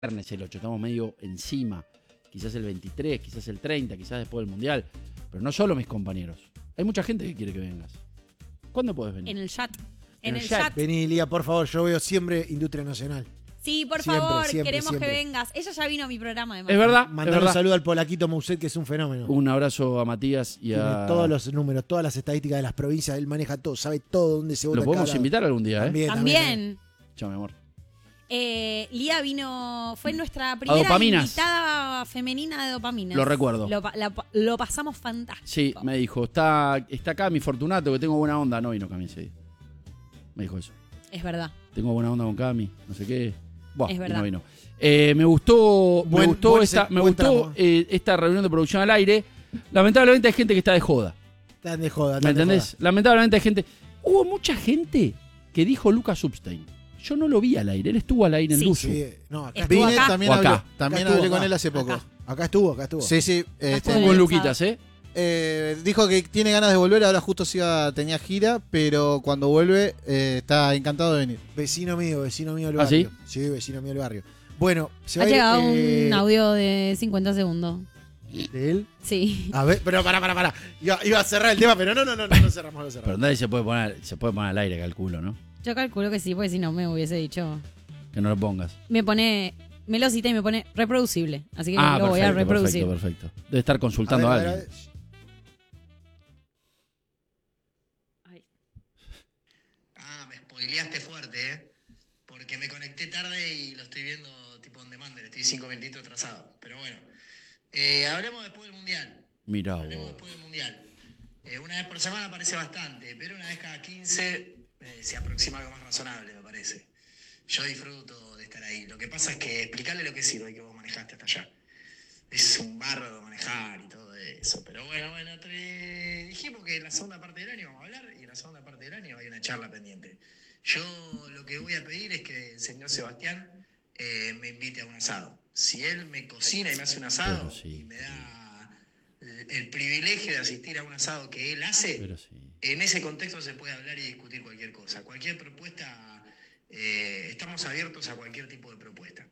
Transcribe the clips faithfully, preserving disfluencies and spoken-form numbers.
viernes el ocho, estamos medio encima. Quizás el veintitrés, quizás el treinta, quizás después del Mundial. Pero no solo mis compañeros. Hay mucha gente que quiere que vengas. ¿Cuándo podés venir? En el chat. En En, el el chat. chat. Vení, Lía, por favor. Yo veo siempre Industria Nacional. Sí, por Siempre, favor, siempre, queremos siempre. que vengas. Ella ya vino a mi programa, además. Es verdad, es Mandar un verdad. saludo al polaquito Mousset, que es un fenómeno. Un abrazo a Matías y Tiene a... todos los números, todas las estadísticas de las provincias. Él maneja todo, sabe todo dónde se vota. Lo en podemos cada lado. invitar algún día, ¿eh? También, También. Chao, mi amor. Eh, Lía vino, fue nuestra primera Dopaminas. invitada femenina de Dopaminas. Lo recuerdo. Lo, pa- la- lo pasamos fantástico. Sí, me dijo, está, está acá mi Fortunato, que tengo buena onda. No vino Cami ese día. Me dijo eso. Es verdad. Tengo buena onda con Cami, no sé qué. Buah, Es y verdad. no vino. Eh, me gustó, me Buen- gustó, buen esta, se- me buen gustó tramo. eh, esta reunión de producción al aire. Lamentablemente hay gente que está de joda. Están de joda. ¿Me están de entendés? Lamentablemente hay gente. Hubo mucha gente que dijo Lucas Substein. Yo no lo vi al aire, él estuvo al aire en Sí. Dusu. joda. Sí, no, acá Estuvo estuvo. Vine, acá. también O acá. hablé, también Acá estuvo, hablé con acá. él hace poco. Acá. Acá estuvo, acá estuvo. Sí, sí. este, Estuvo Con bien. Luquitas, ¿eh? eh, dijo que tiene ganas de volver, ahora justo se iba, tenía gira, pero cuando vuelve eh, está encantado de venir. Vecino mío, vecino mío del ¿Ah, barrio. sí? vecino mío del barrio. Bueno, se va Ha a ir, llegado eh, un audio de cincuenta segundos. de él. Sí. A ver, pero pará, pará, pará. Iba, iba a cerrar el tema, pero no, no, no, no, no cerramos, no Pero cerramos. nadie se puede poner, se puede poner al aire, calculo, ¿no? Yo calculo que sí, porque si no me hubiese dicho. Que no lo pongas. Me pone. Me lo cita y me pone reproducible. Así que Ah, lo voy a perfecto, reproducir. perfecto, perfecto. Debe estar consultando a, A ver, a alguien. ver, a ver. Ah, me spoileaste fuerte, ¿eh? Porque me conecté tarde y lo estoy viendo tipo on demand, estoy cinco minutitos atrasado. Pero bueno, eh, hablemos después del Mundial. Mirá Hablemos vos. después del Mundial. Eh, una vez por semana parece bastante, pero una vez cada quince eh, se aproxima algo más razonable, me parece. Yo disfruto de estar ahí. Lo que pasa es que explicarle lo que sirve que vos manejaste hasta allá. Es un barro de manejar y todo eso. Pero bueno, bueno, te dijimos que en la segunda parte del año vamos a hablar y en la segunda parte del año hay una charla pendiente. Yo lo que voy a pedir es que el señor Sebastián eh, me invite a un asado. Si él me cocina y me hace un asado Pero sí, y me da el, el privilegio de asistir a un asado que él hace, Pero sí. en ese contexto se puede hablar y discutir cualquier cosa. Cualquier propuesta, eh, estamos abiertos a cualquier tipo de propuesta.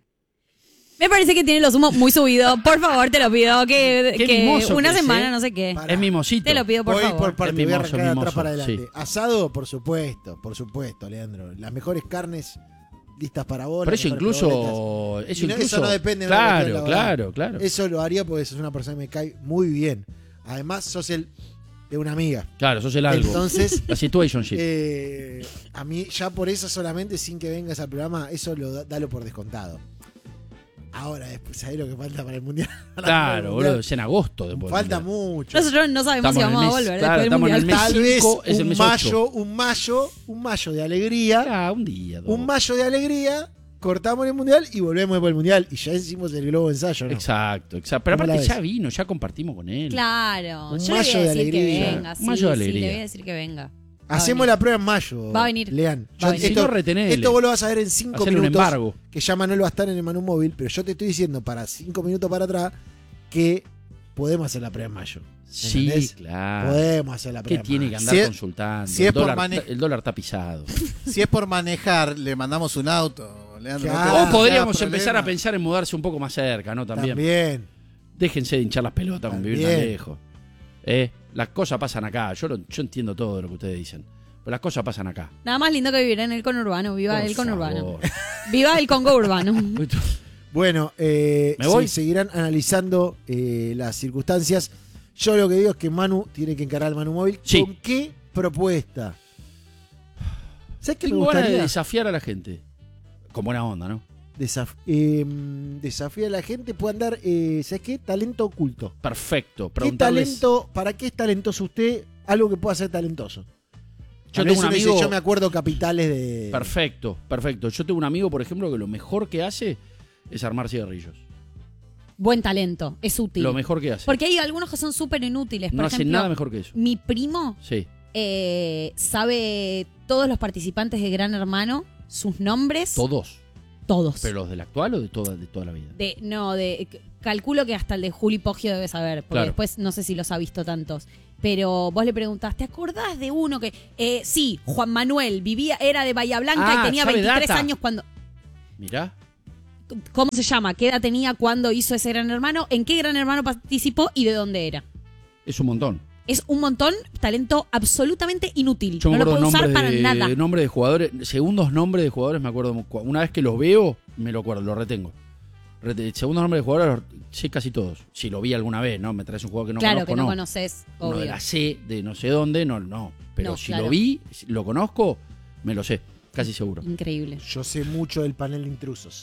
Me parece que tiene los humos muy subidos. Por favor, te lo pido. Que, Qué que mimoso una que es, semana, ¿eh? no sé qué. Pará. Es mimosito. Te lo pido, por Voy favor. por parte, Es voy a mimoso, arrancar de mimoso, atrás para adelante. sí. Asado, por supuesto, por supuesto, Leandro. Las mejores carnes listas para vos. Pero las eso mejores incluso. probetas. Eso Y no, incluso. eso no depende de una Claro, cuestión laboral. claro, claro. Eso lo haría porque sos una persona que me cae muy bien. Además, sos el de una amiga. Claro, sos el algo. Entonces, La situationship. eh, a mí ya por eso solamente, sin que vengas al programa, eso lo da- dalo por descontado. Ahora, después, ¿sabés lo que falta para el Mundial? Claro, boludo. Es en agosto después. Falta del Mundial. mucho. Nosotros no sabemos Estamos si en el vamos a mes- volver claro, después del estamos en el mundial. mes Tal vez cinco es el un mes mayo, ocho. un mayo, un mayo de alegría. Ah, un día. dos. Un mayo de alegría, cortamos el mundial y volvemos después del mundial. Y ya hicimos el globo ensayo, ¿no? Exacto, exacto. Pero ¿Cómo la aparte ves? ya vino, ya compartimos con él. Claro. Un Yo le voy mayo a de decir que alegría. venga. Un Sí, mayo de sí, alegría. le voy a decir que venga. Va a Hacemos venir. la prueba en mayo. Va a venir. Lean. Va a venir. Si no, retenele. esto vos lo vas a ver en cinco Hacerle un minutos. embargo. Que ya Manuel va a estar en el Manu Móvil. Pero yo te estoy diciendo para cinco minutos para atrás que podemos hacer la prueba en mayo. Sí, ¿Entendés? claro. Podemos hacer la ¿Qué prueba en tiene que mayo. andar Si es- consultando? si es el, por dólar, mane- el dólar está pisado. Si es por manejar, le mandamos un auto, Leandro. Claro. no te- O Ah, podríamos no te da empezar a problema. pensar en mudarse un poco más cerca, ¿no? También. También. Déjense de hinchar las pelotas con vivir tan También. lejos. Eh, las cosas pasan acá. Yo, lo- yo entiendo todo de lo que ustedes dicen. Pero las cosas pasan acá. Nada más lindo que vivir en el conurbano. Viva Por el conurbano. favor. Viva el Congo urbano. Bueno, eh, ¿Me voy? se- seguirán analizando eh, las circunstancias. Yo lo que digo es que Manu tiene que encarar al Manu Móvil. Sí. ¿Con qué propuesta? ¿Sabes qué me Tengo ganas de gustaría? desafiar a la gente. Con buena onda, ¿no? Desaf eh, desafía a la gente, puede andar, eh, ¿sabes qué? Talento oculto. Perfecto. ¿Qué Preguntarles. talento, para qué es talentoso usted? Algo que pueda ser talentoso. Yo A tengo veces un uno dice, amigo. yo me acuerdo capitales de... Perfecto, perfecto. Yo tengo un amigo, por ejemplo, que lo mejor que hace es armar cigarrillos. Buen talento. Es útil. Lo mejor que hace. Porque hay algunos que son súper inútiles. Por no hace ejemplo, nada mejor que eso. mi primo Sí. eh, sabe todos los participantes de Gran Hermano, sus nombres, Todos. todos. ¿Pero los del actual o de toda, de toda la vida? De, no, de calculo que hasta el de Juli Poggio debe saber, porque Claro. después no sé si los ha visto tantos. Pero vos le preguntás, ¿te acordás de uno que... Eh, sí, Juan Manuel, vivía, era de Bahía Blanca Ah, y tenía sabe veintitrés data. años cuando... Mirá. ¿cómo se llama? ¿Qué edad tenía cuando hizo ese Gran Hermano? ¿En qué Gran Hermano participó y de dónde era? Es un montón. Es un montón, talento absolutamente inútil. Yo me no lo acuerdo puedo usar nombres para de, nada. de nombres de jugadores, segundos nombres de jugadores, me acuerdo. Una vez que los veo, me lo acuerdo, lo retengo. Rete- segundos nombres de jugadores, los- sé casi todos. Si lo vi alguna vez, ¿no? Me traes un jugador que no claro, conozco, que no, no. conoces, Uno de obvio. la C, de no sé dónde, no, no. Pero No, si claro. lo vi, si lo conozco, me lo sé, casi seguro. Increíble. Yo sé mucho del panel de intrusos.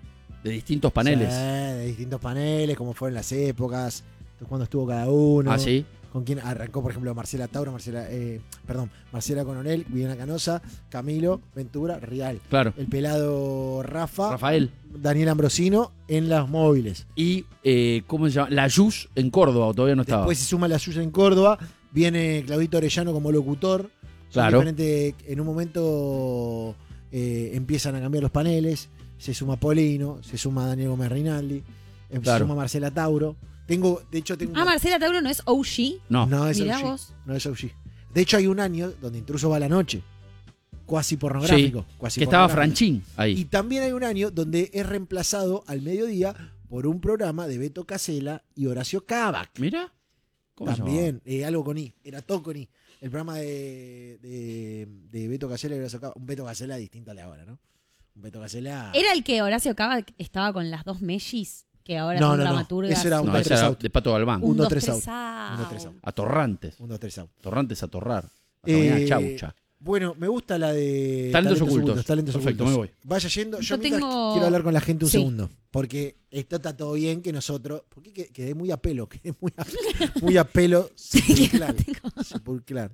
De distintos paneles. Sí, de distintos paneles, cómo fueron las épocas, cuándo estuvo cada uno. Ah, sí. Con quién arrancó, por ejemplo, Marcela Tauro, Marcela, eh, perdón, Marcela Coronel, Viviana Canosa, Camilo, Ventura, Rial. Claro. El pelado Rafa, Rafael. Daniel Ambrosino en las móviles. Y, eh, ¿cómo se llama? La Yus en Córdoba, o todavía no estaba. Después se suma la Suya en Córdoba, viene Claudito Orellano como locutor. Son Claro. diferentes- en un momento eh, empiezan a cambiar los paneles, se suma Polino, se suma Daniel Gómez Rinaldi, eh, Claro. se suma Marcela Tauro. Tengo, de hecho, tengo Ah, una- Marcela Tauro no es O G. No. No es Mirá O G. vos. No es O G. De hecho, hay un año donde Intruso va a la noche. Cuasi pornográfico. cuasi Que estaba pornográfico. Franchín ahí. Y también hay un año donde es reemplazado al mediodía por un programa de Beto Casella y Horacio Cavac. Mira. ¿Cómo se También, eh, algo con I. Era todo con I. El programa de, de, de Beto Casella y Horacio Cavac. Un Beto Casella distinto al de ahora, ¿no? Un Beto Casella. ¿Era el que Horacio Cava estaba con las dos mellis? Que ahora No, son no, no. dramaturgas. Eso era llamaba? un No, dos, ese tres era out. de Pato Galván. Un, Un, dos, dos, tres tres, out. out. Un, dos, tres out. A Torrantes. Un, dos, tres out. Torrantes a Torrar. A Eh, Mañana Chaucha. Bueno, me gusta la de Talentos ocultos. talentos Perfecto, ocultos. me voy. Vaya yendo. Yo, Yo mientras tengo- quiero hablar con la gente un Sí. segundo. Porque esto está todo bien que nosotros. Porque que- quedé muy a pelo. Quedé muy a, muy a pelo. Sepulcral. Sepulcral.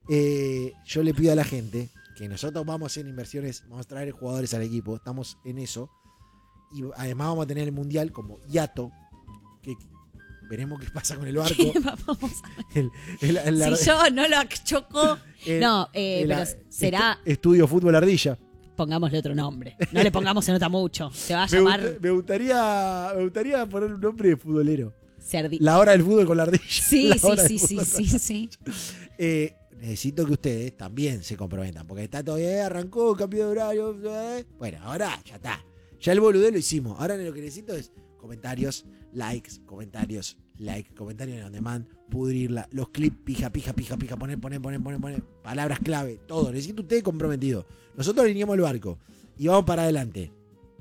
Eh, yo le pido a la gente que nosotros vamos a hacer inversiones, vamos a traer jugadores al equipo. Estamos en eso. Y además vamos a tener el mundial como hiato. Que veremos qué pasa con el barco. Vamos a- El- el- el- la- si yo no lo choco. el- no, eh, el- pero estu- será. Estudio Fútbol Ardilla. Pongámosle otro nombre. No le pongamos se nota mucho. Se va a Me, llamar gusta- me gustaría, me gustaría poner un nombre de futbolero. Cerdi. La hora del fútbol con la ardilla. Sí, La sí, hora del sí, sí, fútbol con sí, la- sí. Eh, necesito que ustedes también se comprometan, porque está todavía, arrancó, cambió de horario. eh. Bueno, ahora ya está. Ya el boludeo lo hicimos. Ahora lo que necesito es comentarios, likes, comentarios, like, comentarios en on demand, pudrirla, los clips, pija, pija, pija, pija, poner, poner, poner, poner, poner, palabras clave, todo. Necesito ustedes comprometidos. Nosotros alineamos el barco y vamos para adelante.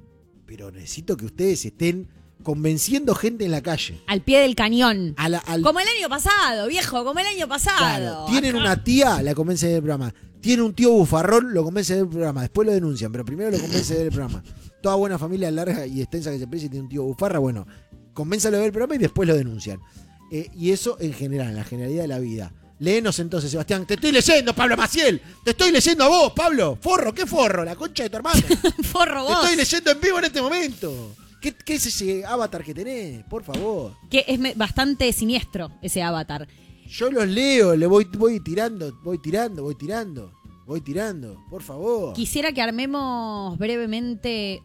Pero necesito que ustedes estén convenciendo gente en la calle. Al pie del cañón. A la- al- Como el año pasado, viejo, como el año pasado. Claro, tienen Acá. una tía, la convence de ver el programa. Tiene un tío bufarrón, lo convence de ver el programa. Después lo denuncian, pero primero lo convence de ver el programa. Toda buena familia larga y extensa que se precie tiene un tío bufarra, bueno, convénzalo de ver el programa y después lo denuncian. Eh, y eso en general, en la generalidad de la vida. Léenos entonces, Sebastián. Te estoy leyendo, Pablo Maciel. Te estoy leyendo a vos, Pablo. Forro, ¿qué forro? La concha de tu hermano. Te Forro vos. estoy leyendo en vivo en este momento. ¿Qué, qué es ese avatar que tenés? Por favor. Que es me- bastante siniestro ese avatar. Yo los leo, le voy, voy tirando, voy tirando, voy tirando, voy tirando, por favor. Quisiera que armemos brevemente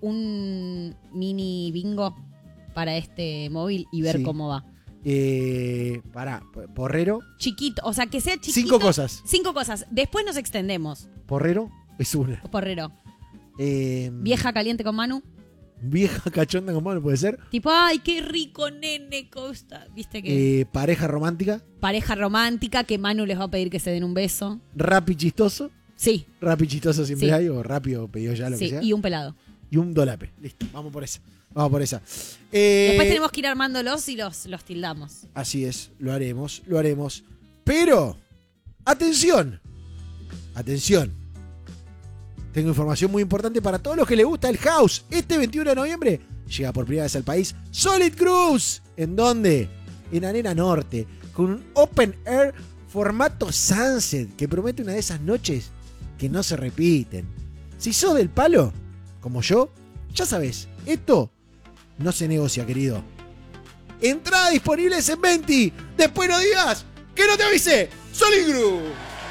un mini bingo para este móvil y ver Sí. cómo va. Eh, pará, porrero, Chiquito, o sea, que sea chiquito. cinco cosas. Cinco cosas. Después nos extendemos. Porrero es una. Porrero. Eh, Vieja caliente con Manu. Vieja cachonda con mano, puede ser. Tipo, ay, qué rico, nene, Costa. Viste que. Eh, pareja romántica, Pareja romántica, que Manu les va a pedir que se den un beso. rapi chistoso. Sí, Rapi chistoso siempre Sí. hay, o rápido pedido ya, lo que sí. sea. Y un pelado. Y un dolape. Listo, vamos por esa. Vamos por esa. Eh, Después tenemos que ir armándolos y los, los tildamos. Así es, lo haremos, lo haremos. Pero, atención, atención. Tengo información muy importante para todos los que les gusta el house. Este veintiuno de noviembre llega por primera vez al país Solid Cruise. ¿En dónde? En Arena Norte, con un open air formato sunset que promete una de esas noches que no se repiten. Si sos del palo, como yo, ya sabes, esto no se negocia, querido. Entradas disponibles en Venti. Después no digas que no te avise. Solid Cruise.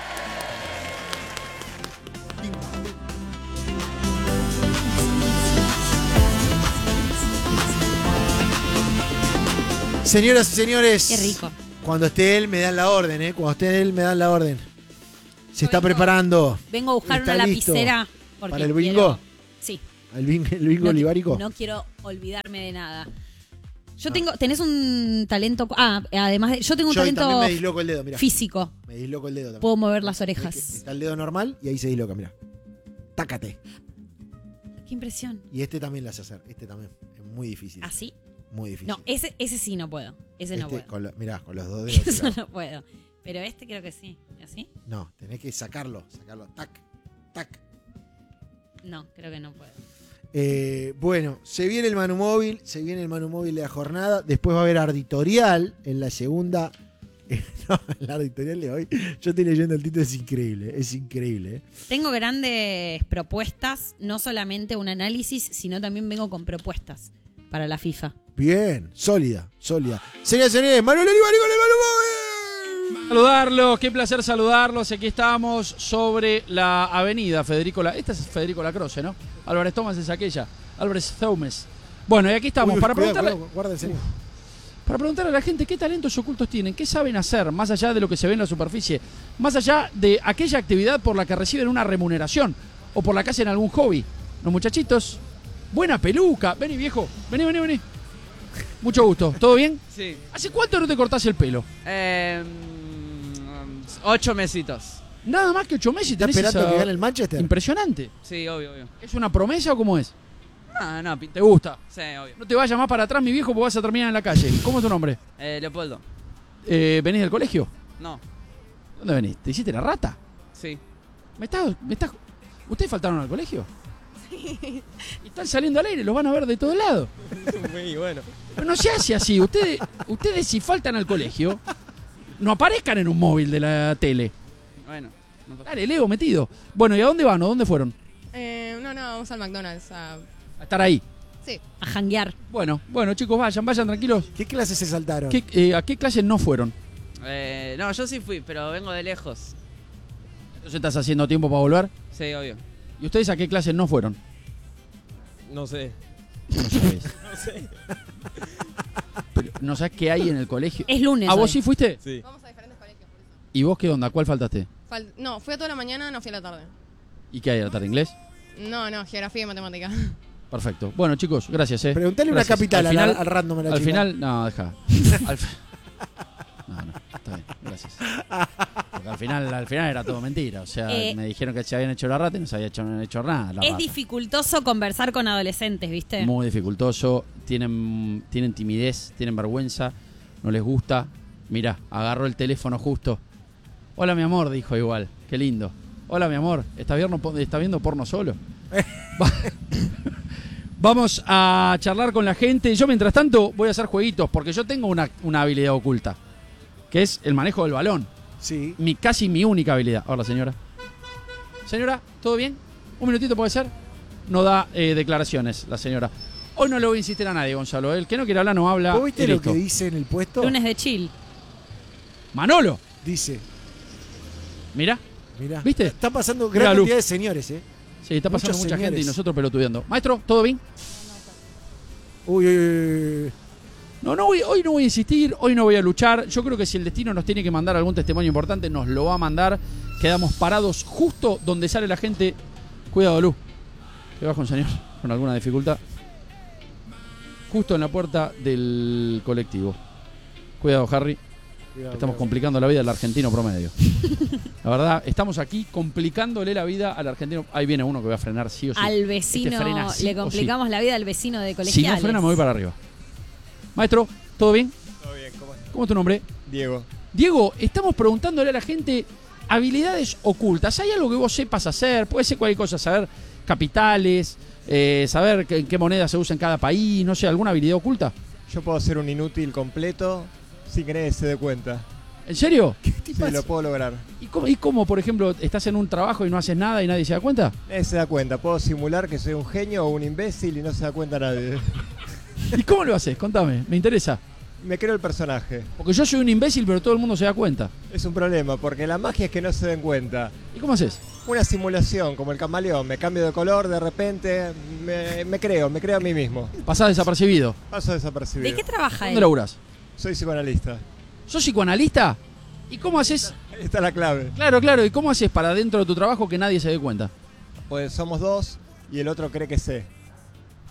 Señoras y señores, Qué rico. cuando esté él me dan la orden, ¿eh? Cuando esté él me dan la orden. Se está Vengo- preparando. Vengo a buscar Está una listo lapicera. Porque para el quiero- bingo. Sí. ¿El bingo, el bingo No, olivarico? No quiero olvidarme de nada. Yo tengo, tenés un talento, ah, además de, yo tengo un Yo talento también me disloco el dedo, mirá. físico. Me disloco el dedo también. Puedo mover las orejas. Está el dedo normal y ahí se disloca, mirá. Tácate. Qué impresión. Y este también lo hace hacer. Este también. Es muy difícil. ¿Así? Muy difícil. No, ese, ese sí no puedo. Ese no Este, puedo. con lo- mirá, con los dos dedos. Eso mirá. no puedo. Pero este creo que sí. ¿Así? No, tenés que sacarlo. Sacarlo. Tac. Tac. No, creo que no puedo. Eh, bueno, se viene el Manu Móvil, se viene el Manu Móvil de la jornada, después va a haber Arditorial en la segunda. eh, no, la Arditorial de hoy, yo estoy leyendo el título, es increíble, es increíble. eh. Tengo grandes propuestas, no solamente un análisis, sino también vengo con propuestas para la FIFA. Bien, sólida, sólida. Señoras y señores, Manuel Olivari con el Manu Móvil. Saludarlos, qué placer saludarlos. Aquí estamos sobre la avenida Federico La... Esta es Federico Lacroce, ¿no? Álvarez Thomas es aquella. Álvarez Thomas. Bueno, y aquí estamos Uy, cuidado, para preguntarle... cuidado, guarda en serio. Para preguntarle a la gente qué talentos ocultos tienen, qué saben hacer, más allá de lo que se ve en la superficie, más allá de aquella actividad por la que reciben una remuneración o por la que hacen algún hobby. Los muchachitos, buena peluca. Vení, viejo, vení, vení, vení. Mucho gusto, ¿todo bien? Sí. ¿Hace cuánto no te cortás el pelo? Eh, ocho mesitos. Nada más que ocho meses y ¿Está tenés esperando esa- que gane el Manchester? Impresionante. Sí, obvio, obvio. ¿Es una promesa o cómo es? Ah, no, pi- ¿Te gusta? Sí, obvio. No te vayas más para atrás, mi viejo, porque vas a terminar en la calle. ¿Cómo es tu nombre? Eh, Leopoldo. Eh, ¿Venís del colegio? No. ¿Dónde venís? ¿Te hiciste la rata? Sí. ¿Me estás, me estás... ¿Ustedes faltaron al colegio? Sí. Y están saliendo al aire, los van a ver de todos lados. Muy bueno. Pero no se hace así. Ustedes, ustedes si faltan al colegio, no aparezcan en un móvil de la tele. Bueno. No to- Dale, Leo, metido. Bueno, ¿y a dónde van o dónde fueron? Eh, no, no, vamos al McDonald's. a- A estar ahí. Sí. A janguear. Bueno, bueno, chicos, vayan, vayan tranquilos. ¿Qué clases se saltaron? ¿Qué- eh, ¿A qué clase no fueron? Eh, no, yo sí fui, pero vengo de lejos. Entonces estás haciendo tiempo para volver. Sí, obvio. ¿Y ustedes a qué clase no fueron? No sé. No sabés. No sé. Pero, ¿no sabés qué hay en el colegio? Es lunes. ¿A vos hoy. sí fuiste? Sí. Vamos a diferentes colegios, por eso. ¿Y vos qué onda? ¿Cuál faltaste? Fal- no, fui a toda la mañana, no fui a la tarde. ¿Y qué hay a la tarde? ¿Inglés? No, no, geografía y matemática. Perfecto. Bueno, chicos, gracias, eh. Preguntale una Gracias. capital al al, final, al random a la al chica. final, no, deja. Al fi- No, no, está bien, gracias. Porque al final, al final era todo mentira. O sea, Eh, me dijeron que se habían hecho la rata y no se había hecho, hecho nada. La Es rata. dificultoso conversar con adolescentes, ¿viste? Muy dificultoso. Tienen, tienen timidez, tienen vergüenza, no les gusta. Mirá, agarró el teléfono justo. Hola, mi amor, dijo igual. Qué lindo. Hola, mi amor, ¿estás viendo, está viendo porno solo? Va- Vamos a charlar con la gente. Yo, mientras tanto, voy a hacer jueguitos porque yo tengo una, una habilidad oculta, que es el manejo del balón. Sí. Mi, casi mi única habilidad. Hola, señora. Señora, ¿todo bien? Un minutito puede ser. No da eh, declaraciones la señora. Hoy no le voy a insistir a nadie, Gonzalo. El que no quiere hablar no habla. ¿Vos viste y lo listo. que dice en el puesto? Lunes de chill. Manolo, Dice, mira. mirá, ¿Viste? está pasando Mira, gran Lu. cantidad de señores, ¿eh? Sí, está pasando Muchos mucha gente y señores. nosotros pelotudeando. Maestro, ¿todo bien? Uy, uy, uy, uy. No, no voy, hoy no voy a insistir, hoy no voy a luchar. Yo creo que si el destino nos tiene que mandar algún testimonio importante, nos lo va a mandar. Quedamos parados justo donde sale la gente. Cuidado, Lu. Que baja un señor con alguna dificultad. Justo en la puerta del colectivo. Cuidado, Harry. Cuidado, Estamos cuidado. complicando la vida al argentino promedio. La verdad, estamos aquí complicándole la vida al argentino. Ahí viene uno que va a frenar sí o sí. Al vecino Este frena sí le o complicamos la vida al vecino de Si colegiales. no frena, me voy para arriba. Maestro, ¿todo bien? Todo bien, ¿cómo estás? ¿Cómo es tu nombre? Diego. Diego, estamos preguntándole a la gente habilidades ocultas. ¿Hay algo que vos sepas hacer? Puede ser cualquier cosa, saber capitales, eh, saber qué- en qué moneda se usa en cada país, no sé, alguna habilidad oculta. Yo puedo ser un inútil completo sin que nadie se dé cuenta. ¿En serio? Sí, lo puedo lograr. ¿Y cómo, ¿Y cómo, por ejemplo, estás en un trabajo y no haces nada y nadie se da cuenta? Nadie se da cuenta. Puedo simular que soy un genio o un imbécil y no se da cuenta nadie. ¿Y cómo lo haces? Contame, me interesa. Me creo el personaje. Porque yo soy un imbécil, pero todo el mundo se da cuenta. Es un problema, porque la magia es que no se den cuenta. ¿Y cómo haces? Una simulación, como el camaleón. Me cambio de color de repente, me, me creo, me creo a mí mismo. Pasás desapercibido. Paso desapercibido. ¿De qué trabaja ¿Dónde él? laburás? Soy psicoanalista. ¿Sos psicoanalista? ¿Y cómo haces? Ahí está la clave. Claro, claro. ¿Y cómo haces para dentro de tu trabajo que nadie se dé cuenta? Pues somos dos y el otro cree que sé.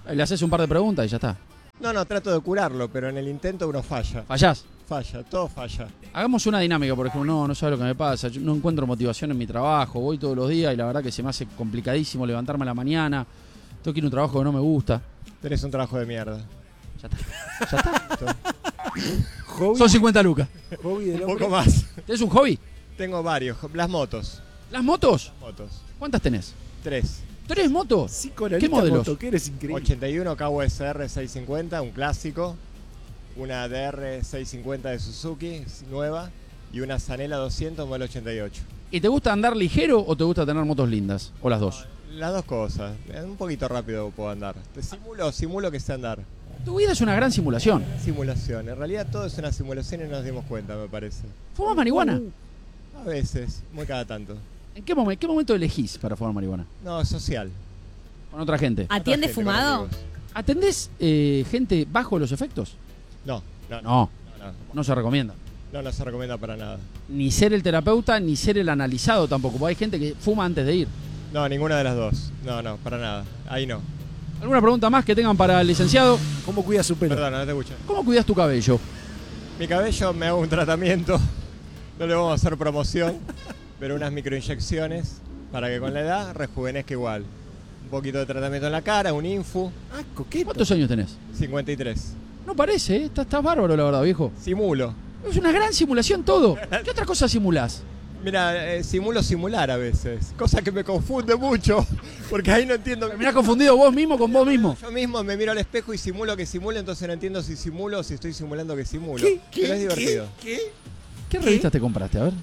Le haces un par de preguntas y ya está. No, no, trato de curarlo, pero en el intento uno falla. ¿Fallás? Falla, todo falla. Hagamos una dinámica, por ejemplo, no, no sabes lo que me pasa, yo no encuentro motivación en mi trabajo, voy todos los días y la verdad que se me hace complicadísimo levantarme a la mañana, tengo que ir a un trabajo que no me gusta. Tenés un trabajo de mierda. Ya está. Ya está. Hobby, Son cincuenta lucas. hobby del Un hombre. poco más. ¿Tenés un hobby? Tengo varios. Las motos. ¿Las motos? Motos. ¿Cuántas tenés? Tres. ¿Tres motos? Sí, ¿Qué modelos? motoquero es increíble. ochenta y uno K W S R seiscientos cincuenta, un clásico. Una D R seiscientos cincuenta de Suzuki, nueva. Y una Zanella doscientos, modelo ochenta y ocho. ¿Y te gusta andar ligero o te gusta tener motos lindas? ¿O las dos? Las dos cosas. Un poquito rápido puedo andar. Te simulo, simulo que sé andar. Tu vida es una gran simulación. Simulación. En realidad todo es una simulación y no nos dimos cuenta, me parece. ¿Fumas marihuana? A veces, muy cada tanto. ¿En qué, momen- qué momento elegís para fumar marihuana? No, social. Con otra gente. ¿Atiende Otra gente, fumado? con amigos. ¿Atendés eh, gente bajo los efectos? No, no, no. No, No, no se recomienda. no, no se recomienda para nada. Ni ser el terapeuta, ni ser el analizado tampoco, porque hay gente que fuma antes de ir. No, ninguna de las dos. No, no, para nada. Ahí no. ¿Alguna pregunta más que tengan para el licenciado? ¿Cómo cuida su pelo? Perdón, no te escucho. ¿Cómo cuidas tu cabello? Mi cabello me hago un tratamiento. No le vamos a hacer promoción, pero unas microinyecciones para que con la edad rejuvenezca igual. Un poquito de tratamiento en la cara, un infu. Ah, coqueto. ¿Cuántos años tenés? cincuenta y tres. No parece, ¿eh? Estás, estás bárbaro, la verdad, viejo. Simulo. Es una gran simulación todo. ¿Qué otra cosa simulás? Mira, eh, simulo simular a veces. Cosa que me confunde mucho, porque ahí no entiendo. ¿Terminás confundido vos mismo con vos mismo? Yo mismo me miro al espejo y simulo que simulo, entonces no entiendo si simulo o si estoy simulando que simulo. ¿Qué? ¿Qué? Pero es divertido. ¿Qué? ¿Qué revistas te compraste? A ver.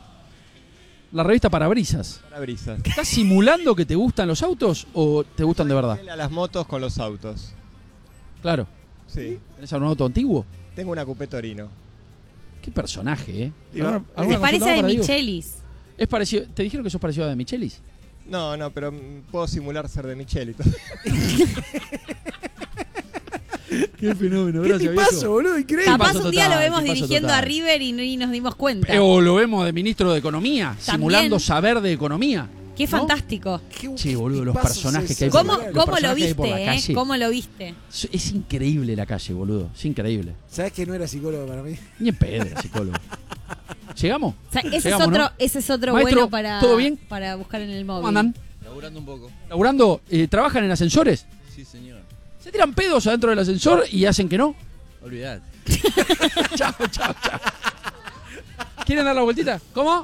La revista Parabrisas. Parabrisas. ¿Estás simulando que te gustan los autos o te gustan de verdad? A las motos con los autos. Claro. Sí. ¿Tenés algún auto antiguo? Tengo una Coupé Torino. Qué personaje, ¿eh? Digo, ¿Alguna- Se alguna parece consulta a de para Diego? Michelis. Es parecido. ¿Te dijeron que sos parecido a de Michelis? No, no, pero mm, puedo simular ser de Micheli. y todo. Qué fenómeno, ¿Qué tipazo, boludo? Increíble. Capaz paso un día total, lo vemos qué paso dirigiendo total. a River y ni nos dimos cuenta. Eh, o lo vemos de ministro de Economía, También. simulando saber de economía. Qué ¿no? fantástico. Qué Che, boludo, los tipazos personajes es que hay ese. por ¿Cómo, los cómo lo personajes que hay por la viste, eh? calle. ¿Cómo lo viste? Es- Es increíble la calle, boludo. Es increíble. ¿Sabes que no era psicólogo para mí? Ni en pedo, era psicólogo. ¿Llegamos? O sea, ese, es Llegamos, otro, ¿no? ese es otro Maestro, bueno para, ¿todo bien? para buscar en el móvil. ¿Cómo andan? Laburando un poco. ¿Laburando? Eh, ¿Trabajan en ascensores? Sí, señor. ¿Se tiran pedos adentro del ascensor y hacen que no? Olvidad. Chao, chao, chao. ¿Quieren dar la vueltita? ¿Cómo?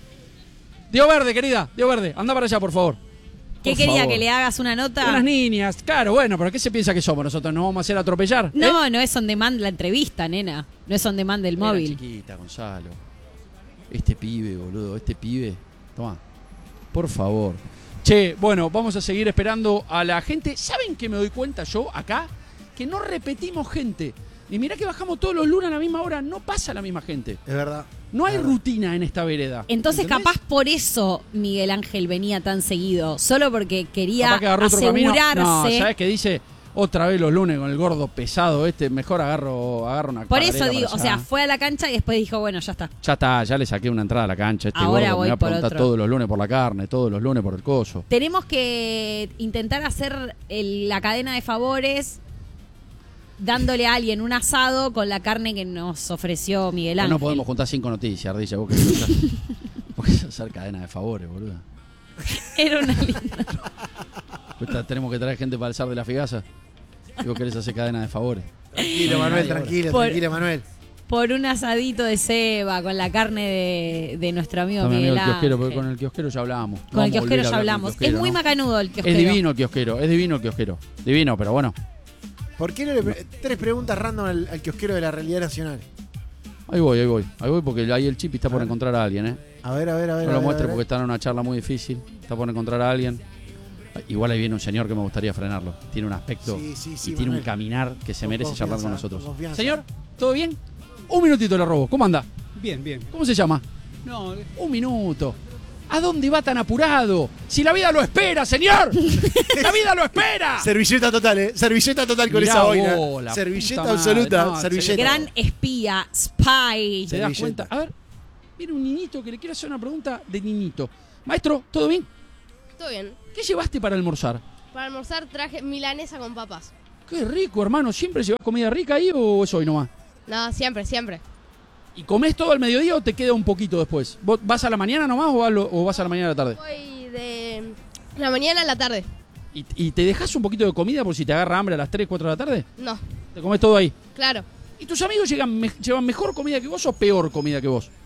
Dio Verde, querida. Dio Verde. Anda para allá, por favor. ¿Qué Por quería? favor. ¿Que le hagas una nota? Unas niñas. Claro, bueno, pero ¿qué se piensa que somos nosotros? ¿Nos vamos a hacer atropellar? No, ¿Eh? no es on demand la entrevista, nena. No es on demand del Mira, móvil. chiquita, Gonzalo. Este pibe, boludo. Este pibe. Toma. Por favor. Che, bueno, vamos a seguir esperando a la gente. ¿Saben qué me doy cuenta yo acá? Que no repetimos gente. Y mirá que bajamos todos los lunes a la misma hora. No pasa la misma gente. Es verdad. No hay Es verdad. rutina en esta vereda. Entonces, ¿entendés? capaz por eso Miguel Ángel venía tan seguido. Solo porque quería Capaz que agarró otro camino. asegurarse. No, ¿sabes qué dice? Otra vez los lunes con el gordo pesado este. Mejor agarro, agarro una Por eso carrera digo, para o sea, allá. fue a la cancha y después dijo, bueno, ya está. Ya está, ya le saqué una entrada a la cancha. Este Ahora gordo voy me va a por preguntar otro. todos los lunes por la carne, todos los lunes por el coso. Tenemos que intentar hacer el- la cadena de favores dándole a alguien un asado con la carne que nos ofreció Miguel Pero Ángel. no podemos juntar cinco noticias, Ardilla. Vos querés hacer, vos querés hacer cadena de favores, boludo. Era una linda. Pues ta- tenemos que traer gente para el zar de la figaza. Y vos querés hacer cadena de favores. Tranquilo, No hay Manuel, nadie ahora. tranquilo, Por- tranquilo, Manuel. Por un asadito de ceba con la carne de, de nuestro amigo Está mi amigo Miguel el kiosquero, Ángel. porque con el kiosquero ya hablamos. Con el Vamos a volver kiosquero a ya hablar con el hablamos. Es kiosquero, muy ¿no? macanudo el kiosquero. Es divino el kiosquero, es divino el kiosquero. Divino, pero bueno. ¿Por qué no le pre- tres preguntas random al, al kiosquero de la realidad nacional? Ahí voy, ahí voy. Ahí voy porque ahí el Chipi está por encontrar a alguien, ¿eh? A ver, a ver, a ver. No a lo ver, muestre a ver. porque está en una charla muy difícil. Está por encontrar a alguien. Igual ahí viene un señor que me gustaría frenarlo. Tiene un aspecto Sí, sí, sí, y tiene un Manuel. caminar que se Con merece charlar con confianza, nosotros. con confianza. Señor, ¿todo bien? Un minutito le robo. ¿Cómo anda? Bien, bien. ¿Cómo se llama? No, Un minuto. ¿A dónde va tan apurado? Si la vida lo espera, señor. La vida lo espera. Servilleta total, ¿eh? Servilleta total con Mirá esa boina. vos, la Servilleta puta madre. absoluta, No, servilleta. Gran espía, spy. ¿Se da Servilleta. cuenta? A ver, viene un niñito que le quiere hacer una pregunta de niñito. Maestro, ¿todo bien? Todo bien. ¿Qué llevaste para almorzar? Para almorzar traje milanesa con papas. Qué rico, hermano. ¿Siempre llevas comida rica ahí o es hoy nomás? No, siempre, siempre. ¿Y comés todo al mediodía o te queda un poquito después? ¿Vos vas a la mañana nomás o vas, lo- o vas a la mañana a la tarde? Voy de la mañana a la tarde. ¿Y, y te dejas un poquito de comida por si te agarra hambre a las tres, cuatro de la tarde? No, ¿Te comés todo ahí? claro. ¿Y tus amigos llegan me- llevan mejor comida que vos o peor comida que vos?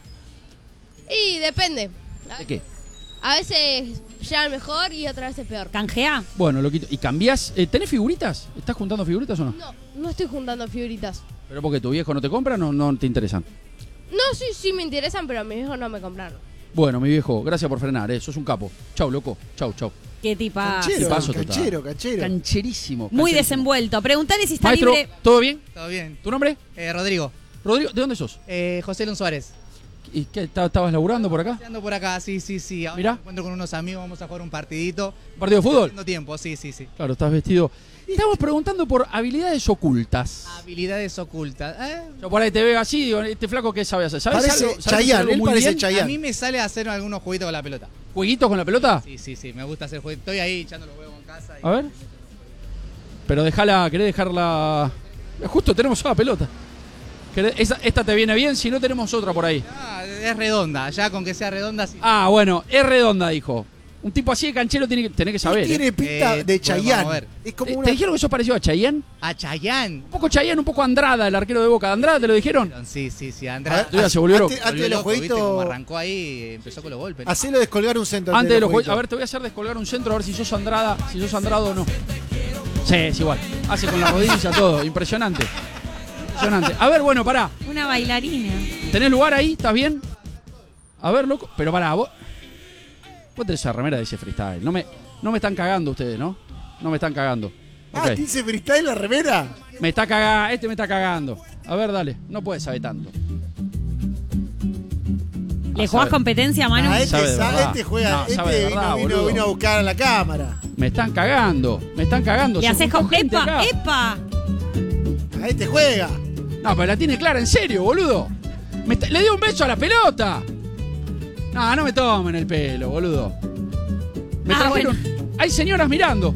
Y depende. ¿De qué? A veces llegan mejor y otras veces peor. ¿Canjea? Bueno, loquito. ¿Y cambiás? Eh, ¿Tenés figuritas? ¿Estás juntando figuritas o no? No, no estoy juntando figuritas. ¿Pero porque tu viejo no te compra o no, no te interesan? No, sí, sí me interesan, pero mis hijos no me compraron. Bueno, mi viejo, gracias por frenar, eh. Sos un capo. Chau, loco. Chau, chau. ¿Qué tipa? Canchero, Tipazo total. canchero, canchero. Cancherísimo. Muy cancherísimo. desenvuelto. Preguntale si está Maestro, libre. ¿todo bien? Todo bien. ¿Tu nombre? Eh, Rodrigo. Rodrigo, ¿de dónde sos? Eh, José Lun Suárez. ¿Y qué, ta- estabas laburando por acá? Ando por acá, sí, sí, sí. Ahora Mirá. me encuentro con unos amigos, vamos a jugar un partidito. ¿Partido de fútbol? Haciendo tiempo, sí, sí, sí. Claro, estás vestido. Estamos preguntando por habilidades ocultas. Habilidades ocultas. ¿Eh? Yo por ahí te veo así, digo, este flaco, ¿qué sabe hacer? ¿Sabes Parece algo? ¿Sabes Chayanne, algo él muy parece bien? Chayanne. A mí me sale hacer algunos jueguitos con la pelota. ¿Jueguitos con la pelota? Sí, sí, sí. Me gusta hacer jueguitos. Estoy ahí echando los huevos en casa. Y... A ver. Pero déjala, ¿querés dejarla? Justo tenemos una pelota. ¿Querés- esa- esta te viene bien, si no tenemos otra por ahí. Ah, es redonda. Ya con que sea redonda, sí. Ah, bueno, es redonda, dijo. Un tipo así de canchero tiene que, tenés que saber. Tiene ¿eh? pinta Eh, de bueno, vamos a Chayanne. ver. Es como ¿Te, una... te dijeron que sos parecido a Chayanne? A Chayanne. Un poco Chayanne, un poco Andrada, el arquero de Boca. ¿Andrada te lo dijeron? Sí, sí, sí. A Andrés. ver, Todavía se volvió loco. antes, antes de los ¿viste? Como jueguitos, arrancó ahí, empezó con los golpes. ¿no? hacelo descolgar un centro. Antes de los juegos. jueguitos. A ver, te voy a hacer descolgar un centro a ver si sos Andrada, si sos Andrado o no. Sí, es igual. Hace con la rodilla todo. Impresionante. Impresionante. A ver, bueno, pará. Una bailarina. ¿Tenés lugar ahí? ¿Estás bien? A ver, loco. Pero pará, vos. Vos tenés esa remera de ese freestyle. No me, no me están cagando ustedes, ¿no? No me están cagando. Ah, Ok. ¿dice freestyle la remera? Me está cagando. Este me está cagando. A ver, dale. No puedes saber tanto. ¿Le Ah, jugás sabe. competencia, Manu? Ah, este, Sabe de sa- verdad. este juega, No, este sabe de vino, verdad, vino- boludo. vino a buscar a la cámara. Me están cagando. Me están cagando. Le Se haces juntó con... gente ¡Epa! acá. ¡Epa! A este juega. No, pero la tiene clara, en serio, boludo. Me está- le dio un beso a la pelota. No, no me tomen el pelo, boludo. Me Ah, trajeron. Hay señoras mirando.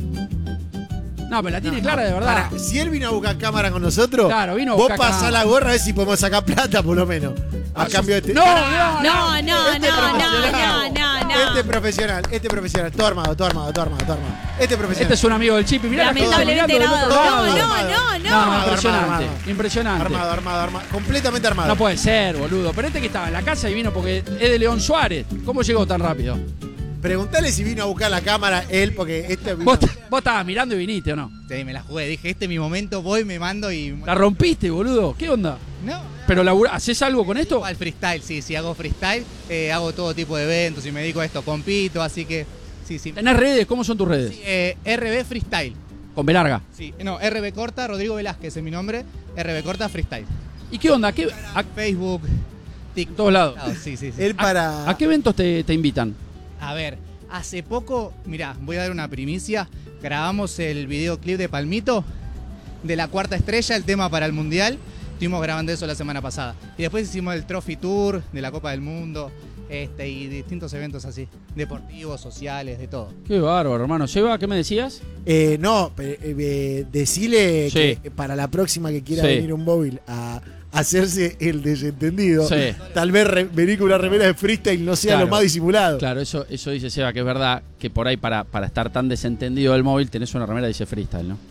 No, pero la tiene clara de verdad. Pará, si él vino a buscar cámara con nosotros, Claro, vino a vos buscar pasá cámara. la gorra a ver si podemos sacar plata por lo menos. A Ah, cambio de este. No, no, No, no, Este no, no, profesional. no, no, Este no. profesional, este profesional. Todo armado, todo armado, todo armado, todo armado. Este profesional. Este es un amigo del Chip y mirá la gente Lamentablemente mirando del otro grabado. lado. No, no, no, No, no. Armado, impresionante, armado, armado. impresionante. Armado, armado, armado. Completamente armado. No puede ser, boludo. Pero este que estaba en la casa y vino porque es de León Suárez. ¿Cómo llegó tan rápido? Preguntale si vino a buscar la cámara él, porque este vino. ¿Vos, vos estabas mirando y viniste o no? Sí, me la jugué. Dije, este es mi momento, voy, me mando y... La rompiste, boludo. ¿Qué onda? No. ¿Pero labura- haces algo con esto? Al freestyle, sí, sí, hago freestyle. eh, hago todo tipo de eventos y me dedico a esto. Compito, así que... Sí, sí. ¿Tenés redes? ¿Cómo son tus redes? Eh, R B Freestyle. Con B larga. Sí, no, R B corta, Rodrigo Velázquez es mi nombre. R B corta Freestyle. ¿Y qué onda? ¿A qué, a, Facebook, TikTok. todos lados. Sí, sí, sí. Él para. ¿A qué eventos te, te invitan? A ver, hace poco, mirá, voy a dar una primicia. Grabamos el videoclip de Palmito, de la cuarta estrella, el tema para el Mundial. Estuvimos grabando eso la semana pasada. Y después hicimos el Trophy Tour de la Copa del Mundo este, y distintos eventos así, deportivos, sociales, de todo. Qué bárbaro, hermano. Seba, ¿qué me decías? Eh, no, pe- eh, decile Sí. que para la próxima que quiera Sí. venir un móvil a hacerse el desentendido, Sí. tal vez re- venir con una remera de freestyle no sea Claro. lo más disimulado. Claro, eso, eso dice Seba, que es verdad que por ahí para, para estar tan desentendido del móvil tenés una remera que dice freestyle, ¿no?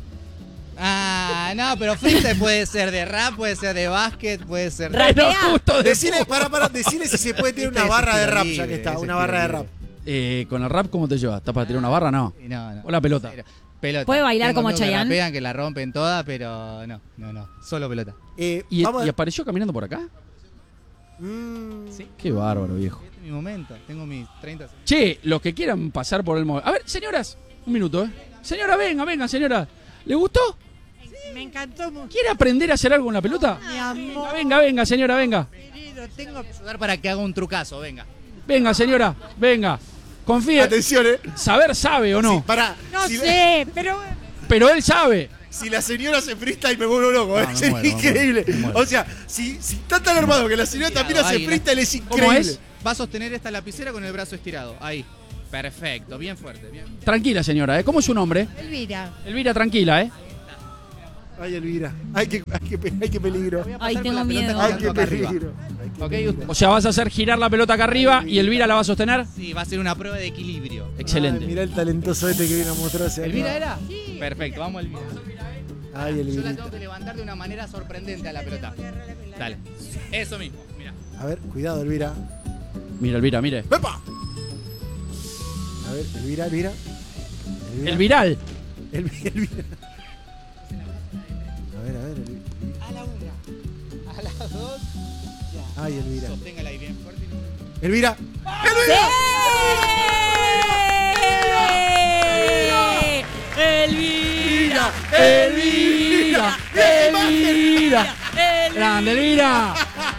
Ah, no, pero freestyle puede ser de rap, puede ser de básquet, puede ser de... Rapea. Pero justo de Decile, para, para, decile si se puede tener una Ese barra de tiro rap, libre, ya que está, ese una tiro barra de libre. rap. Eh, ¿Con el rap cómo te llevas? ¿Estás para tirar una barra? No. Sí, no, no. O la pelota. Cero. Pelota. ¿Puede bailar Tengo como amigos que Chayanne? rapean, que la rompen toda, pero no, no, no. Solo pelota. Eh, ¿Y, vamos a- y apareció caminando por acá? Mm, Sí. Qué bárbaro, viejo. Este es mi momento. Tengo mis treinta segundos. Che, los que quieran pasar por el móvil. A ver, señoras, un minuto, ¿eh? Señora, venga, venga, señora. ¿Le gustó? Me encantó mucho, ¿Quiere aprender a hacer algo con la pelota? mi amor Venga, venga, señora, venga. querido. Tengo Ayudar para que haga un trucazo, venga. Venga, señora, venga. Confíe. Atención, eh. Saber sabe o no. Para, No si, la, sé, pero Pero él sabe. si la señora hace freestyle me vuelvo loco, eh. No, me Sería muero, me increíble. muero, me muero. O sea, si, si está tan armado que la señora también hace Ahí, freestyle es ¿Cómo increíble. es? Va a sostener esta lapicera con el brazo estirado. Ahí. Perfecto, bien fuerte. Bien. Tranquila, señora, ¿eh? ¿Cómo es su nombre? Elvira. Elvira, tranquila, ¿eh? Ay, Elvira. Ay, qué, ay, qué, ay, qué peligro. Ay, tengo miedo. Ay, qué acá arriba. peligro. ¿Ok? Usted. O sea, vas a hacer girar la pelota acá arriba y Elvira la va a sostener. Sí, va a ser una prueba de equilibrio. Excelente. Ay, mirá el talentoso este que viene a mostrarse. ¿Elvira era? Sí. Perfecto, vamos Elvira. Ay, Yo la Elvira. tengo que levantar de una manera sorprendente a la pelota. Dale. Eso mismo, mira. A ver, cuidado, Elvira. Mira, Elvira, mire. ¡Epa! A ver, Elvira, Elvira. Elvira. El viral. El- Elvira. A ver, a ver, Elvira. A la una. A las dos. Ay, Elvira. Sosténgala ahí bien fuerte. Elvira. ¡Elvira! Elvira, Elvira. Grande, Elvira.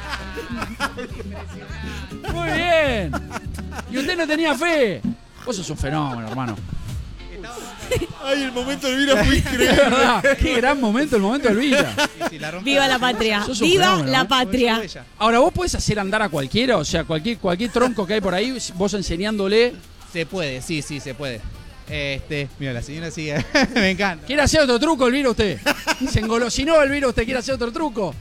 Muy bien. Y usted no tenía fe. Vos sos un fenómeno, hermano. Ay, el momento de Elvira fue De increíble. verdad. Qué gran momento, el momento de Elvira. ¡Viva la patria! Sos un ¡Viva fenómeno, la ¿eh? patria! Ahora, vos podés hacer andar a cualquiera, o sea, cualquier, cualquier tronco que hay por ahí, vos enseñándole. Se puede, sí, sí, se puede. Este, mira, la señora sigue. Me encanta. ¿Quiere hacer otro truco, Elvira, usted? Se engolosinó, Elvira, ¿usted quiere hacer otro truco?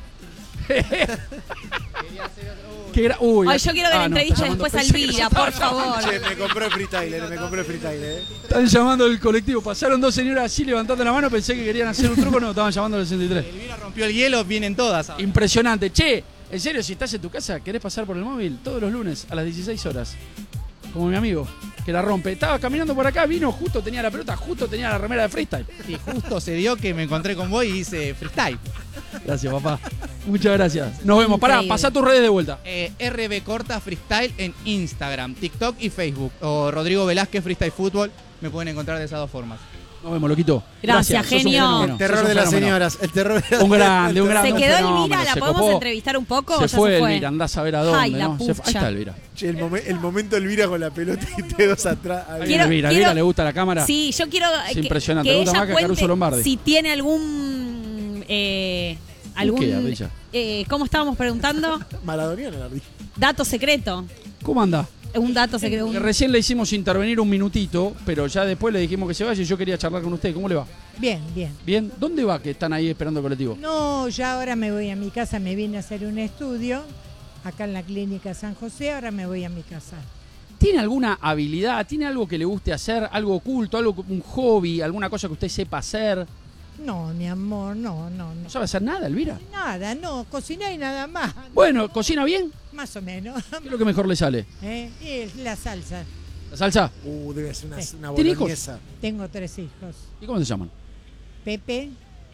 Qué gra- Uy, Ay, yo quiero que ah, le no, entreviste está llamando- después a pensé que Elvira, se por estaba favor. Che, me compró el freestyler, me compró el freestyler, eh. Están llamando el colectivo. Pasaron dos señoras así levantando la mano. Pensé que querían hacer un truco. No, estaban llamando al sesenta y tres. Elvira rompió el hielo, vienen todas. ahora. Impresionante. Che, en serio, si estás en tu casa, querés pasar por el móvil todos los lunes a las dieciséis horas. Como mi amigo, que la rompe. Estaba caminando por acá, vino, justo tenía la pelota, justo tenía la remera de freestyle. Y justo se dio que me encontré con vos y hice freestyle. Gracias, papá. Muchas gracias. Nos vemos. Pará, Increíble. pasá tus redes de vuelta. Eh, R B Corta Freestyle en Instagram, TikTok y Facebook. O Rodrigo Velázquez Freestyle Fútbol. Me pueden encontrar de esas dos formas. Nos vemos, loquito. Gracias, sos un genio. fenómeno, El terror sos un de las fenómeno. señoras. El terror de las Un grande, un grande. ¿Se un quedó fenómeno, Elvira? ¿La se podemos copó. entrevistar un poco o Se ya fue se fue? Elvira, andás a ver a dónde, Ay, la ¿no? Se fue- Ahí pucha. está Elvira. Che, el, momen- el momento de Elvira con la pelota y dedos atrás. Ay, Ahí Quiero- Elvira, quiero- Elvira le gusta la cámara. Sí, yo quiero Es que, impresionante. que Le gusta ella más que a Caruso cuente Lombardi. si tiene algún... Eh, algún ¿Qué, Ardilla? eh, ¿Cómo estábamos preguntando? Maradoniana la ardilla. Dato secreto. ¿Cómo anda? Un dato secreto. Que un- recién le hicimos intervenir un minutito, pero ya después le dijimos que se vaya y yo quería charlar con usted. ¿Cómo le va? Bien, bien. ¿Bien? ¿Dónde va que están ahí esperando el colectivo? No, ya ahora me voy a mi casa, me vine a hacer un estudio acá en la clínica San José, ahora me voy a mi casa. ¿Tiene alguna habilidad? ¿Tiene algo que le guste hacer? ¿Algo oculto? ¿Algo, un hobby? ¿Alguna cosa que usted sepa hacer? No, mi amor, no, no, no. ¿No sabe hacer nada, Elvira? Nada, no, cocinar y nada más. Bueno, ¿cocina bien? Más o menos. ¿Qué es lo que mejor le sale? ¿Eh? Y es la salsa. ¿La salsa? Uh, debe ser una, Sí. una ¿Tiene hijos? boloñesa. Tengo tres hijos. ¿Y cómo se llaman? Pepe,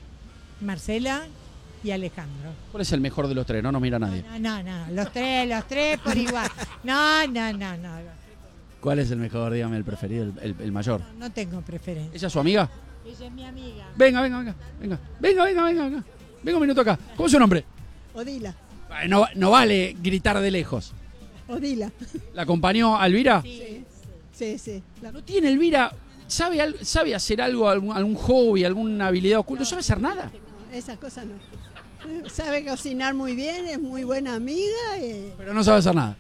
Marcela y Alejandro. ¿Cuál es el mejor de los tres? No nos mira nadie. No, no, no, los tres, los tres por igual. No, no, no, no. ¿Cuál es el mejor? Dígame, el preferido, el, el- el mayor. No tengo preferencia. ¿Ella es su amiga? Ella es mi amiga. Venga, venga, venga, venga. Venga, venga, venga, venga. Venga un minuto acá. ¿Cómo es su nombre? Odila, Eh, No, no vale gritar de lejos. Odila. ¿La acompañó a Elvira? Sí, sí, sí. La- ¿No tiene Elvira? ¿Sabe, al- sabe hacer algo, algún, algún hobby, alguna habilidad oculta? ¿No sabe hacer nada? Esa cosa no. Sabe cocinar muy bien, es muy buena amiga. Y, Pero no sabe hacer nada.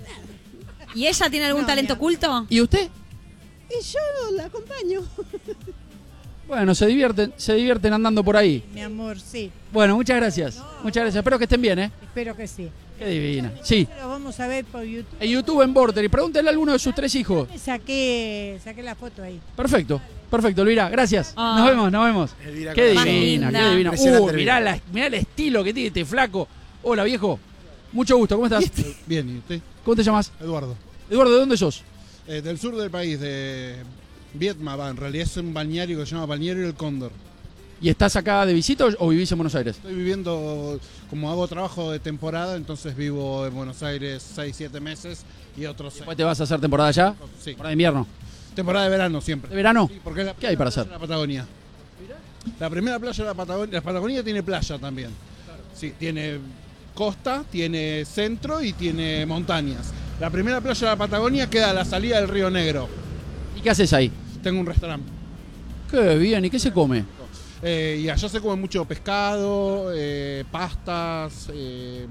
¿Y ella tiene algún No, talento mi oculto? ¿Y usted? y yo la acompaño. Bueno, se divierten, se divierten andando por ahí. Mi amor, sí. Bueno, muchas gracias. Muchas gracias. Espero que estén bien, ¿eh? Espero que sí. Qué divina. Sí. Lo vamos a ver por YouTube. En YouTube, en Border. Y pregúntenle a alguno de sus tres hijos. Saqué, saqué la foto ahí. Perfecto. Perfecto, Elvira. Gracias. Ah. Nos vemos, nos vemos. Elvira Qué con la- divina, linda. qué divina. Impresionante, Uh, mirá, Elvira. la- mirá el estilo que tiene este flaco. Hola, viejo. Mucho gusto. ¿Cómo estás? Bien, ¿y usted? ¿Cómo te llamas? Eduardo. Eduardo, ¿de dónde sos? Eh, del sur del país, de Vietma, va, en realidad es un balneario que se llama Balneario del Cóndor. ¿Y estás acá de visita o vivís en Buenos Aires? Estoy viviendo, como hago trabajo de temporada, entonces vivo en Buenos Aires seis, siete meses y otros seis. ¿Después te vas a hacer temporada allá? Sí. ¿Temporada de invierno? Temporada de verano siempre. ¿De verano? Sí, porque es la ¿Qué hay para playa hacer? de la Patagonia. La primera playa de la Patagonia, la Patagonia tiene playa también. Sí, tiene costa, tiene centro y tiene montañas. La primera playa de la Patagonia queda a la salida del Río Negro. ¿Y qué haces ahí? Tengo un restaurante. Qué bien, ¿y qué se come? Eh, y allá se come mucho pescado, eh, pastas, eh,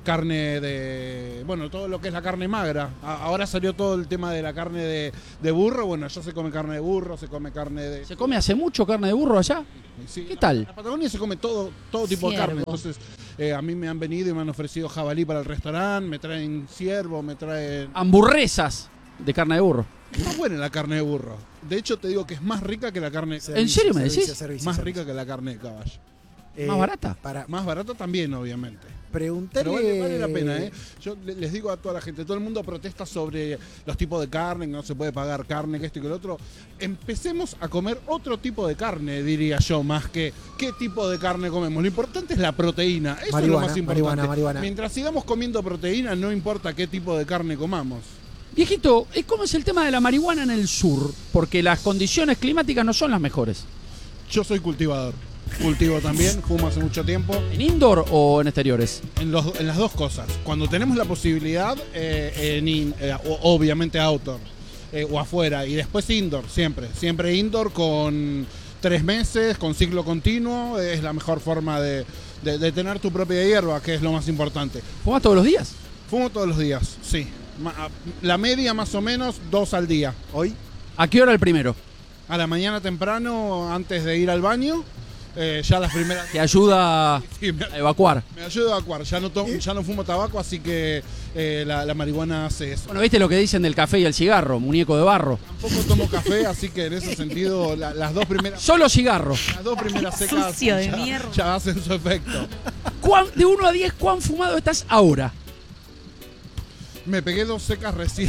carne de, bueno, todo lo que es la carne magra. A- ahora salió todo el tema de la carne de, de burro, bueno, allá se come carne de burro, se come carne de... ¿Se come hace mucho carne de burro allá? Sí, ¿Qué tal? En la Patagonia se come todo, todo tipo de Ciervo. carne, entonces eh, a mí me han venido y me han ofrecido jabalí para el restaurante, me traen ciervo, me traen... Hamburguesas de carne de burro. Es más buena la carne de burro. De hecho, te digo que es más rica que la carne... ¿En serio me decís? servicio, servicio, Más servicio. rica que la carne de caballo. Eh, ¿Más barata? Para Más barata también, obviamente. preguntarle... Pero vale, vale la pena, ¿eh? Yo le- les digo a toda la gente, todo el mundo protesta sobre los tipos de carne, que no se puede pagar carne, que esto y que lo otro. Empecemos a comer otro tipo de carne, diría yo, más que qué tipo de carne comemos. Lo importante es la proteína, eso es lo Marihuana, más importante. marihuana, marihuana. Mientras sigamos comiendo proteína, no importa qué tipo de carne comamos. Viejito, ¿eh, ¿cómo es el tema de la marihuana en el sur? Porque las condiciones climáticas no son las mejores. Yo soy cultivador. Cultivo también, fumo hace mucho tiempo. ¿En indoor o en exteriores? En, los, en las dos cosas. Cuando tenemos la posibilidad, eh, en in- eh, o- obviamente outdoor eh, o afuera. Y después indoor, siempre. Siempre indoor con tres meses, con ciclo continuo. Es la mejor forma de, de- de tener tu propia hierba, que es lo más importante. ¿Fumas todos los días? Fumo todos los días, sí. Ma- La media más o menos, dos al día. ¿Hoy? ¿A qué hora el primero? A la mañana temprano, antes de ir al baño. Eh, ya las primeras... Te ayuda Sí, me- a evacuar. Me ayuda a evacuar, ya no, tomo- ya no fumo tabaco, así que eh, la, la marihuana hace eso. Bueno, ¿viste lo que dicen del café y el cigarro? Muñeco de barro. Tampoco tomo café, así que en ese sentido la- las dos primeras Solo cigarro. las dos primeras secas Sucio de ya, mierda. ya hacen su efecto. ¿Cuán- de uno a diez, ¿cuán fumado estás ahora? Me pegué dos secas recién.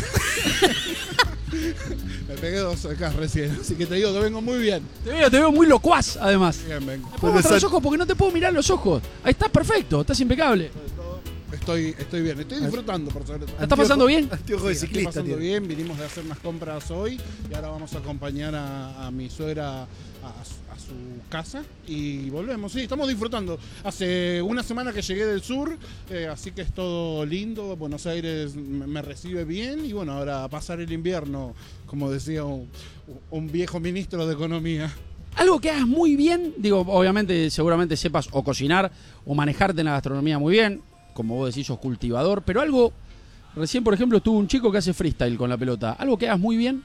Me pegué dos secas recién, así que te digo que vengo muy bien. Te veo, te veo muy locuaz, además. Bien, vengo. ¿Te puedo mostrar los ojos? Porque no te puedo mirar los ojos. Ahí estás perfecto, estás impecable. Estoy, estoy bien, estoy disfrutando por sobre todo. ¿La estás pasando bien? Anteojo de Sí, estoy ciclista, pasando tío. bien, vinimos de hacer unas compras hoy y ahora vamos a acompañar a, a mi suegra a, a su, a su casa y volvemos. Sí, estamos disfrutando. Hace una semana que llegué del sur, eh, así que es todo lindo. Buenos Aires me, me recibe bien y bueno, ahora a pasar el invierno, como decía un, un viejo ministro de Economía. Algo que hagas muy bien, digo, obviamente seguramente sepas o cocinar o manejarte en la gastronomía muy bien, como vos decís, sos cultivador, pero algo, recién por ejemplo estuvo un chico que hace freestyle con la pelota, algo que hagas muy bien.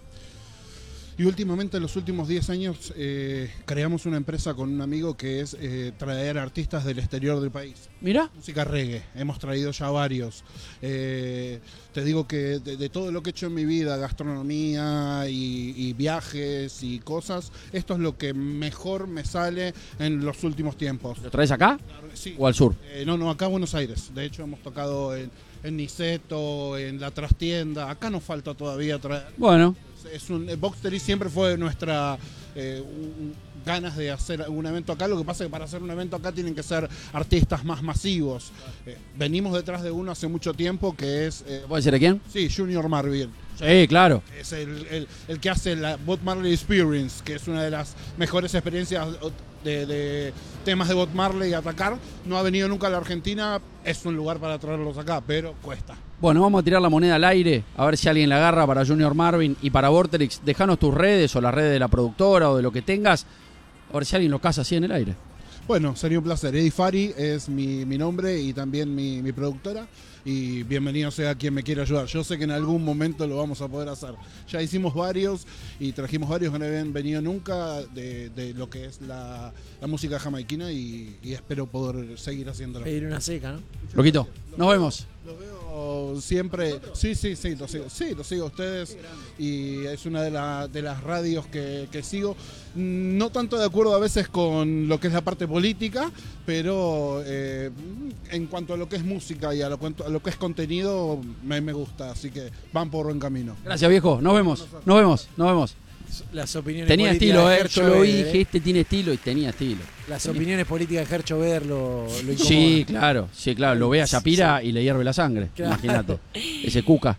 Y últimamente, en los últimos diez años, eh, creamos una empresa con un amigo que es eh, traer artistas del exterior del país. Mira. Música reggae, hemos traído ya varios. Eh, te digo que de, de todo lo que he hecho en mi vida, gastronomía y, y viajes y cosas, esto es lo que mejor me sale en los últimos tiempos. ¿Lo traes acá Sí. o al sur? Eh, no, no, acá en Buenos Aires. De hecho, hemos tocado en, en Niceto, en La Trastienda. Acá nos falta todavía traer. Bueno. Es un, Boxtery siempre fue nuestra eh, un- ganas de hacer un evento acá. Lo que pasa es que para hacer un evento acá tienen que ser artistas más masivos. Eh, venimos detrás de uno hace mucho tiempo que es... Eh, ¿Puede ser de quién? Sí, Junior Marvin. Sí, claro. Es el, el- el que hace la Bob Marley Experience, que es una de las mejores experiencias de, de temas de Bob Marley y atacar. No ha venido nunca a la Argentina, es un lugar para traerlos acá, pero cuesta. Bueno, vamos a tirar la moneda al aire, a ver si alguien la agarra para Junior Marvin y para Vorterix. Dejanos tus redes o las redes de la productora o de lo que tengas, a ver si alguien lo casa así en el aire. Bueno, sería un placer. Eddie Fari es mi, mi nombre y también mi, mi productora. Y bienvenido sea quien me quiera ayudar. Yo sé que en algún momento lo vamos a poder hacer. Ya hicimos varios y trajimos varios que no habían venido nunca de, de lo que es la, la música jamaiquina y, y espero poder seguir haciéndolo. Pedir una seca, ¿no? Loquito, nos vemos. Los veo siempre. Sí, sí, sí, los sigo. Sí, los sigo a ustedes y es una de, la- de las radios que, que sigo. No tanto de acuerdo a veces con lo que es la parte política, pero eh, en cuanto a lo que es música y a lo, cuanto- a lo que es contenido, me, me gusta. Así que van por buen camino. Gracias, viejo. Nos vemos. Nos vemos. Nos vemos. Las opiniones Tenía políticas estilo, de eh. Gercho Yo lo Ver, dije, eh. este tiene estilo y tenía estilo. Las Tenía- opiniones políticas de Gercho Ver lo, lo incomodan. Sí, claro, sí, claro. Lo ve a Shapira y le hierve la sangre. Claro. Imagínate. Ese cuca.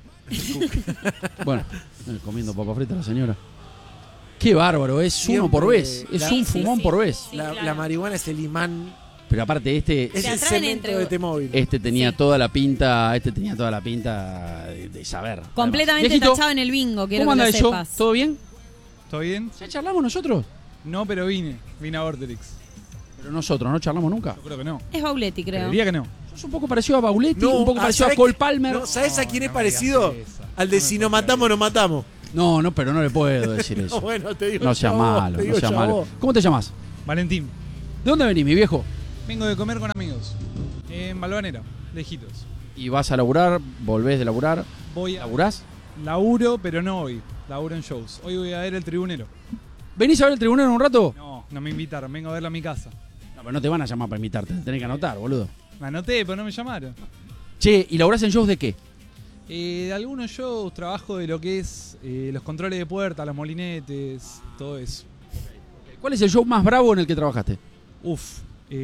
Bueno, eh, comiendo papa frita la señora. Qué bárbaro, es uno Siempre por vez. Es la- un fumón por vez. La, la marihuana es el imán, Pero aparte este, es el cemento de T-Mobile. este tenía toda la pinta, este tenía toda la pinta de, de saber. Completamente Viejito, tachado en el bingo, quiero ¿cómo que anda lo eso? sepas. ¿Todo bien? ¿Todo bien? ¿Ya charlamos nosotros? No, pero vine. Vine a Vorterix. Pero nosotros, ¿no charlamos nunca? Yo creo que no. Es Bauletti, creo. Creería que no. Es un poco parecido a Bauletti, No, un poco ah, parecido a ¿sabés Cole qué? Palmer. No, ¿sabés a quién es no me parecido? digas eso. Al de si nos matamos, nos matamos. No, no, pero no le puedo decir No, eso. bueno, te digo No sea yo a vos, malo, te no digo sea yo a malo. vos. ¿Cómo te llamas? Valentín, ¿De dónde venís, mi viejo? vengo de comer con amigos. En Balvanera, lejitos. ¿Y vas a laburar? ¿Volvés de laburar? Voy a. ¿Laburás? Laburo, pero no hoy. Laburo en shows. Hoy voy a ver El Tribunero. ¿Venís a ver el tribunal en un rato? No, no me invitaron. Vengo a verlo a mi casa. No, pero no te van a llamar para invitarte. Tenés que anotar, boludo. Me anoté, pero no me llamaron. Che, ¿y laburás en shows de qué? Eh, de algunos shows trabajo de lo que es eh, los controles de puerta, los molinetes, todo eso. ¿Cuál es el show más bravo en el que trabajaste? Uf,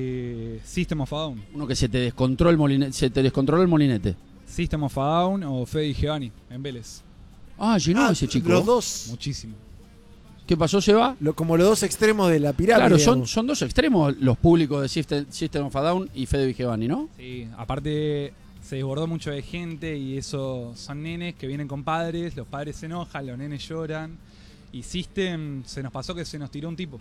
eh, System of a Down. Uno que se te descontroló el molinete. Se te descontroló el molinete. System of a Down o Fede y Giovanni en Vélez. Ah, llenó Ah, ese chico. Los dos. Muchísimo. ¿Qué pasó, Seba? Lo- como los dos extremos de la pirámide. Claro, son, digamos. son dos extremos los públicos de System, System of a Down y Fede Vigevani, ¿no? Sí, aparte se desbordó mucho de gente y eso son nenes que vienen con padres, los padres se enojan, los nenes lloran. Y System, se nos pasó que se nos tiró un tipo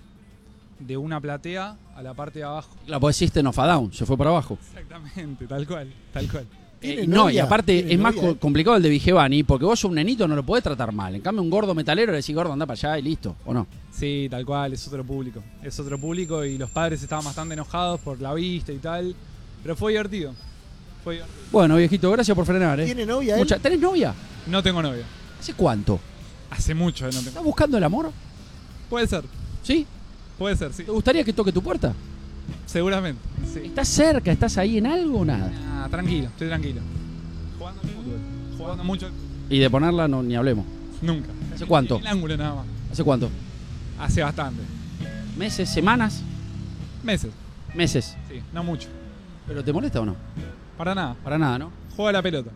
de una platea a la parte de abajo. La pues System of a Down, se fue para abajo. Exactamente, tal cual, tal cual. ¿Tiene Eh, no, novia? y aparte ¿Tiene es más novia? co- complicado el de Vigevani, porque vos un nenito no lo podés tratar mal. En cambio, un gordo metalero le decís, gordo, anda para allá y listo, ¿o no? Sí, tal cual, es otro público. Es otro público y los padres estaban bastante enojados por la vista y tal. Pero fue divertido. Fue divertido. Bueno, viejito, gracias por frenar, ¿eh? ¿Tiene novia él? Mucha- ¿Tenés novia? No tengo novia. ¿Hace cuánto? Hace mucho que no tengo. ¿Estás buscando el amor? Puede ser, ¿Sí? puede ser, sí. ¿Te gustaría que toque tu puerta? Seguramente, sí. ¿Estás cerca? ¿Estás ahí en algo o nada? Ah, tranquilo, estoy tranquilo. Jugando al fútbol. Jugando mucho. Y de ponerla no, ni hablemos. Nunca. ¿Hace cuánto? En el ángulo nada más. ¿Hace cuánto? Hace bastante. ¿Meses? ¿Semanas? Meses. Meses. Sí, no mucho. ¿Pero te molesta o no? Para nada. Para nada, ¿no? Juega la pelota.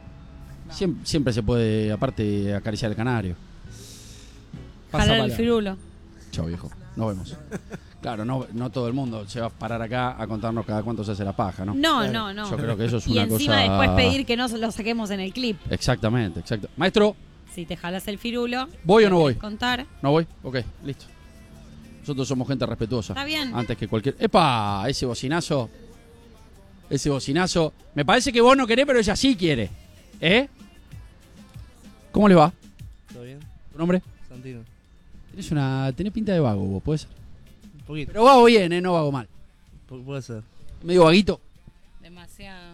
Siempre, siempre se puede, aparte, acariciar el canario. Pasa Jalar el palabra. firulo. Chao, viejo. Nos vemos. Claro, no, no todo el mundo se va a parar acá a contarnos cada cuánto se hace la paja, ¿no? No, no, no. Yo creo que eso es Y una encima cosa... después pedir que no lo saquemos en el clip. Exactamente, exacto. Maestro, Si te jalas el firulo. ¿voy o no te voy? querés Contar. ¿No voy? Ok, listo. Nosotros somos gente respetuosa. Está bien. Antes que cualquier... ¡Epa! Ese bocinazo. Ese bocinazo. Me parece que vos no querés, pero ella sí quiere. ¿Eh? ¿Cómo le va? ¿Todo bien? ¿Tu nombre? Santino. Tenés una... Tenés pinta de vago vos, ¿puede ser? Un poquito. Pero vago bien, ¿eh? No vago mal. Pu- puede ser. Medio vaguito. Demasiado.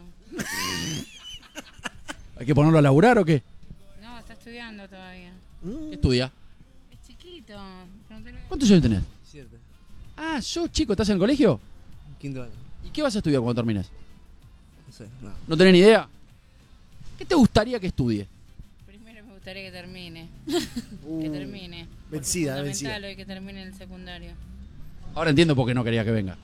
¿Hay que ponerlo a laburar o qué? No, está estudiando todavía. ¿Qué estudia? Es chiquito. ¿Cuántos años tenés? Siete. Ah, sos chico, ¿estás en el colegio? Quinto año. ¿Y qué vas a estudiar cuando termines? No sé, no. ¿No tenés ni idea? ¿Qué te gustaría que estudie? Primero me gustaría que termine. Uh, que termine. Porque vencida, es vencida. fundamental hoy que termine el secundario. Ahora entiendo por qué no quería que venga.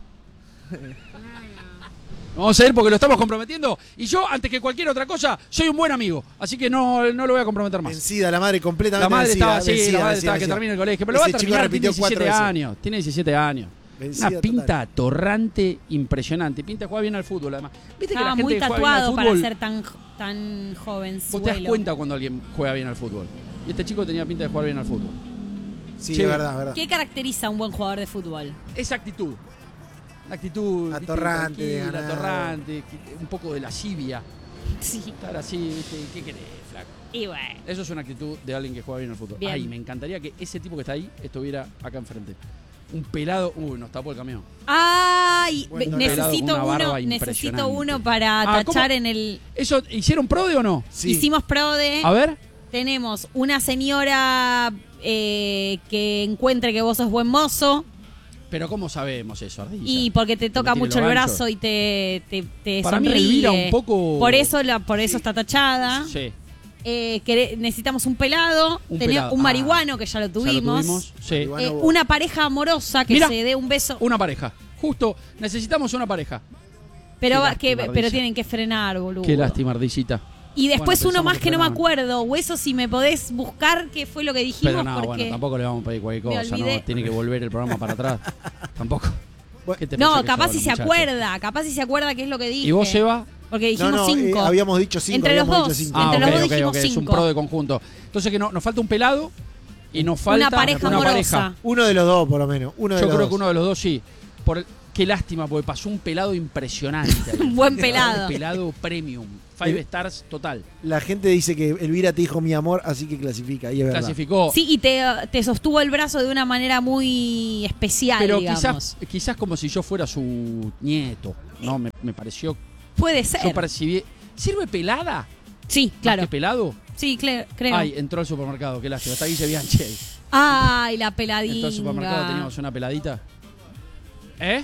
Vamos a ir porque lo estamos comprometiendo. Y yo, antes que cualquier otra cosa, soy un buen amigo. Así que no, no lo voy a comprometer más. Vencida, la madre completamente La madre vencida, estaba, sí, vencida, la madre vencida, estaba que vencida. termine el colegio. Pero lo va a Ese chico terminar, repitió tiene cuatro diecisiete veces. años. Tiene diecisiete años. Vencida Una total. pinta atorrante impresionante. Pinta de jugar bien al fútbol, además. ¿Viste que la Estaba gente muy que juega bien al tatuado para fútbol, ser tan, tan joven. vos te das cuenta cuando alguien juega bien al fútbol? Y este chico tenía pinta de jugar bien al fútbol. Sí, Che, es verdad, es verdad. ¿Qué caracteriza a un buen jugador de fútbol? Esa actitud. Una actitud ¿viste? Atorrante, de tranquila, ganar. atorrante, que- un poco de lascivia. Sí. Estar así, ¿viste? ¿Qué querés, flaco? Y bueno. Eso es una actitud de alguien que juega bien al fútbol. Bien. Ay, me encantaría que ese tipo que está ahí estuviera acá enfrente. Un pelado, uy, nos tapó el camión. Ay, Bueno, necesito pelado con una uno, barba necesito impresionante. uno para Ah, ¿cómo? tachar en el. ¿Eso hicieron prode o no? Hicimos prode. A ver. Tenemos una señora eh, que encuentre que vos sos buen mozo. Pero ¿cómo sabemos eso, Ardilla? Y porque te toca tiene mucho los el ganchos. brazo y te, te, te Para mí, sonríe. Elvira, un poco- Por eso, la, por eso está tachada. Sí. Eh, quere- necesitamos un pelado. Un Tenía pelado. un Ah. marihuano que ya lo Ya lo tuvimos. tuvimos, sí. Eh, una pareja amorosa que Mira. se dé un beso. Una pareja. Justo, necesitamos una pareja. Pero, Qué va- que, lástima, pero Ardilla. tienen que frenar, boludo. Qué lástima, Ardillita. Y después Bueno, uno pensamos más que que no me frenaban. acuerdo. O eso si me podés buscar qué fue lo que dijimos. Pero no, porque bueno, tampoco le vamos a pedir cualquier me cosa, ¿no? olvidé. Tiene que volver el programa para atrás. Tampoco. ¿Qué te No, pensás que capaz sos, si se muchacho? acuerda. Capaz si se acuerda qué es lo que dije. ¿Y vos, Seba? Porque dijimos No, no, eh, cinco. habíamos dicho cinco, Entre los habíamos dos. dicho cinco. Ah, Entre ok, los dos ok, dijimos ok, es un cinco. pro de conjunto. Entonces que no, nos falta un pelado y nos falta Una pareja amorosa. Uno de los dos, por lo menos. Uno de Yo los creo dos. que uno de los dos sí. Por el- Qué lástima, porque pasó un pelado impresionante. Un buen pelado. Un pelado premium. Five stars total. La gente dice que Elvira te dijo mi amor, así que clasifica. Y es verdad. Clasificó. Sí, y te, te sostuvo el brazo de una manera muy especial, Pero digamos. quizás, quizás como si yo fuera su nieto. No, me, me pareció. Puede ser. Yo percibí. ¿Sirve pelada? Sí, ¿Más claro. que pelado? Sí, cle- creo. Ay, entró al supermercado, qué lástima. Está Guille Bianchi ahí. Ay, la Entró peladita. al supermercado, teníamos una peladita. ¿Eh?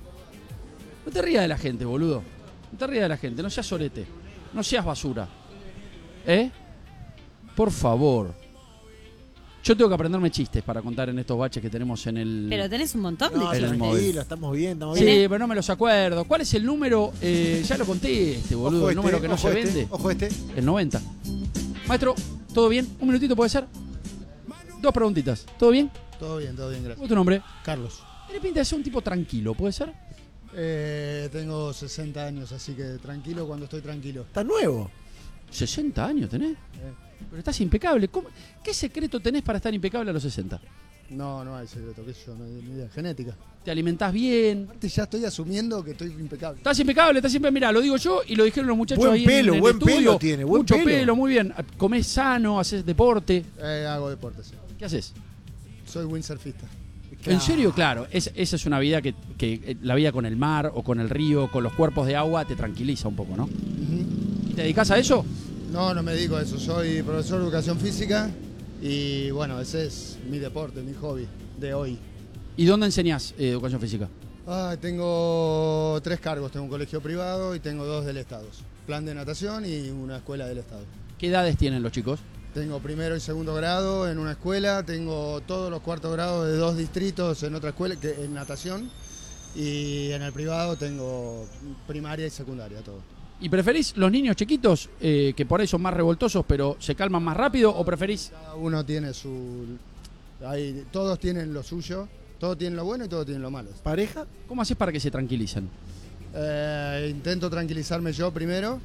No te rías de la gente, boludo. No te rías de la gente, no seas sorete. No seas basura. ¿Eh? Por favor. Yo tengo que aprenderme chistes para contar en estos baches que tenemos en el... Pero tenés un montón de No, en el chistes. móvil. tranquilo, estamos bien, estamos Sí, bien. pero no me los acuerdo. ¿Cuál es el número? Eh, ya lo conté, este boludo. Ojo el número que no ojo se este, vende. Ojo este. El noventa. Maestro, ¿todo bien? ¿Un minutito puede ser? Dos preguntitas. ¿Todo bien? Todo bien, todo bien, ¿Cómo gracias. es tu nombre? Carlos. Tiene pinta de ser un tipo tranquilo, ¿puede ser? Eh, tengo sesenta años, así que tranquilo cuando estoy tranquilo. Está nuevo. ¿sesenta años tenés? Pero estás impecable. ¿Cómo- ¿Qué secreto tenés para estar impecable a los sesenta? No, no hay secreto, qué sé yo, no hay ni idea. Genética. ¿Te alimentás bien? Aparte ya estoy asumiendo que estoy impecable. Estás impecable, estás siempre, mirá, lo digo yo y lo dijeron los muchachos Buen ahí pelo, en, en buen el estudio. pelo tiene, buen Mucho pelo. pelo, muy bien. Comés sano, haces deporte. Eh, hago deporte, sí. ¿Qué haces? Soy windsurfista. ¿En serio? Claro, es- esa es una vida que, que eh, la vida con el mar o con el río, con los cuerpos de agua, te tranquiliza un poco, ¿no? Ujú. ¿Te dedicas a eso? No, no me dedico a eso. Soy profesor de educación física y bueno, ese es mi deporte, mi hobby de hoy. ¿Y dónde enseñás eh, educación física? Ah, tengo tres cargos. Tengo un colegio privado y tengo dos del Estado. Plan de natación y una escuela del Estado. ¿Qué edades tienen los chicos? Tengo primero y segundo grado en una escuela, tengo todos los cuartos grados de dos distritos en otra escuela, que en natación, y en el privado tengo primaria y secundaria, todo. ¿Y preferís los niños chiquitos, eh, que por ahí son más revoltosos, pero se calman más rápido, o preferís... Cada uno tiene su... Ahí, todos tienen lo suyo, todos tienen lo bueno y todos tienen lo malo. ¿Pareja? ¿Cómo haces para que se tranquilicen? Eh, intento tranquilizarme yo primero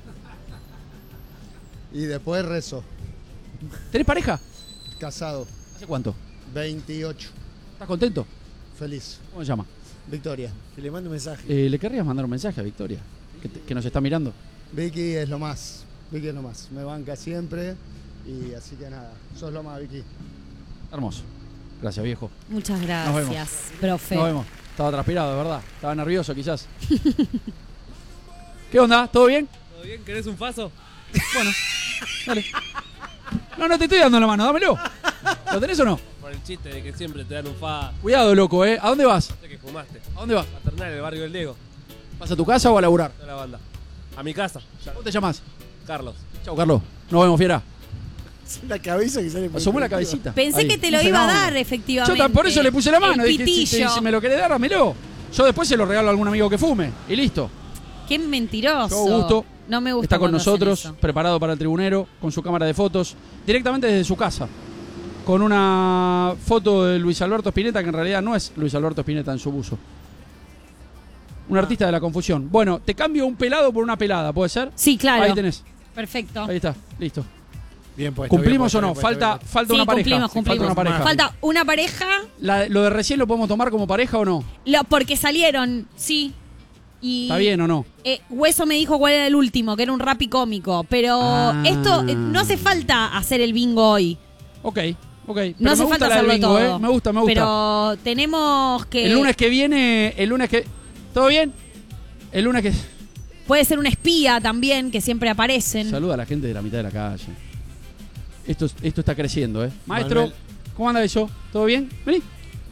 y después rezo. ¿Tenés pareja? Casado. ¿Hace cuánto? veintiocho. ¿Estás contento? Feliz. ¿Cómo se llama? Victoria. Que le mando un mensaje. Eh, ¿Le querrías mandar un mensaje a Victoria? Que, te- que nos está mirando. Vicky es lo más. Vicky es lo más. Me banca siempre y así que nada. Sos lo más, Vicky. Hermoso. Gracias, viejo. Muchas Nos vemos. gracias, profe. Nos vemos. Estaba transpirado, de verdad. Estaba nervioso, quizás. ¿Qué onda? ¿Todo bien? ¿Todo bien? ¿Querés un paso? Bueno, dale. No, no te estoy dando la mano, dámelo. ¿Lo tenés o no? Por el chiste de que siempre te dan un fa. Cuidado, loco, ¿eh? ¿A dónde vas? Sé que fumaste. ¿A dónde vas? Paternal, el barrio del Diego. ¿Vas a tu casa o a laburar? Toda la banda. A mi casa. Ya. ¿Cómo te llamas? Carlos. Chau, Carlos. Nos vemos, fiera. La cabeza que sale. Asomó la cabecita. Pensé Ahí. que te lo Puse iba la a mano. dar, efectivamente. Yo tam- por eso le puse la mano. El Dije, si, pitillo. si- si me lo querés dar, dámelo. Yo después se lo regalo a algún amigo que fume. Y listo. Qué mentiroso. Todo gusto. No me gusta. Está con cuando hacen nosotros, eso. preparado para el tribunero, con su cámara de fotos, directamente desde su casa. Con una foto de Luis Alberto Spinetta, que en realidad no es Luis Alberto Spinetta en su buzo. Un artista de la confusión. Bueno, te cambio un pelado por una pelada, ¿puede ser? Sí, claro. Ahí tenés. Perfecto. Ahí está, listo. Bien puesto. ¿Cumplimos bien o puesto, no? bien puesto, Falta, bien puesto. falta Sí, una pareja. cumplimos, cumplimos. Falta una pareja. Falta una pareja. La- ¿Lo de recién lo podemos tomar como pareja o no? Lo- porque salieron, sí. Y ¿Está bien o no? eh, Hueso me dijo cuál era el último, que era un rap y cómico. Pero Ah. esto eh, no hace falta hacer el bingo hoy. Ok, ok. Pero No hace me gusta falta la del hacerlo bingo, todo. ¿eh? Me gusta, me gusta. Pero tenemos que. El lunes que viene, el lunes que... ¿Todo bien? El lunes que... Puede ser un espía también, que siempre aparecen. Saluda a la gente de la mitad de la calle. Esto, esto está creciendo, ¿eh? Maestro, Manuel. ¿cómo anda eso? ¿Todo bien? Vení.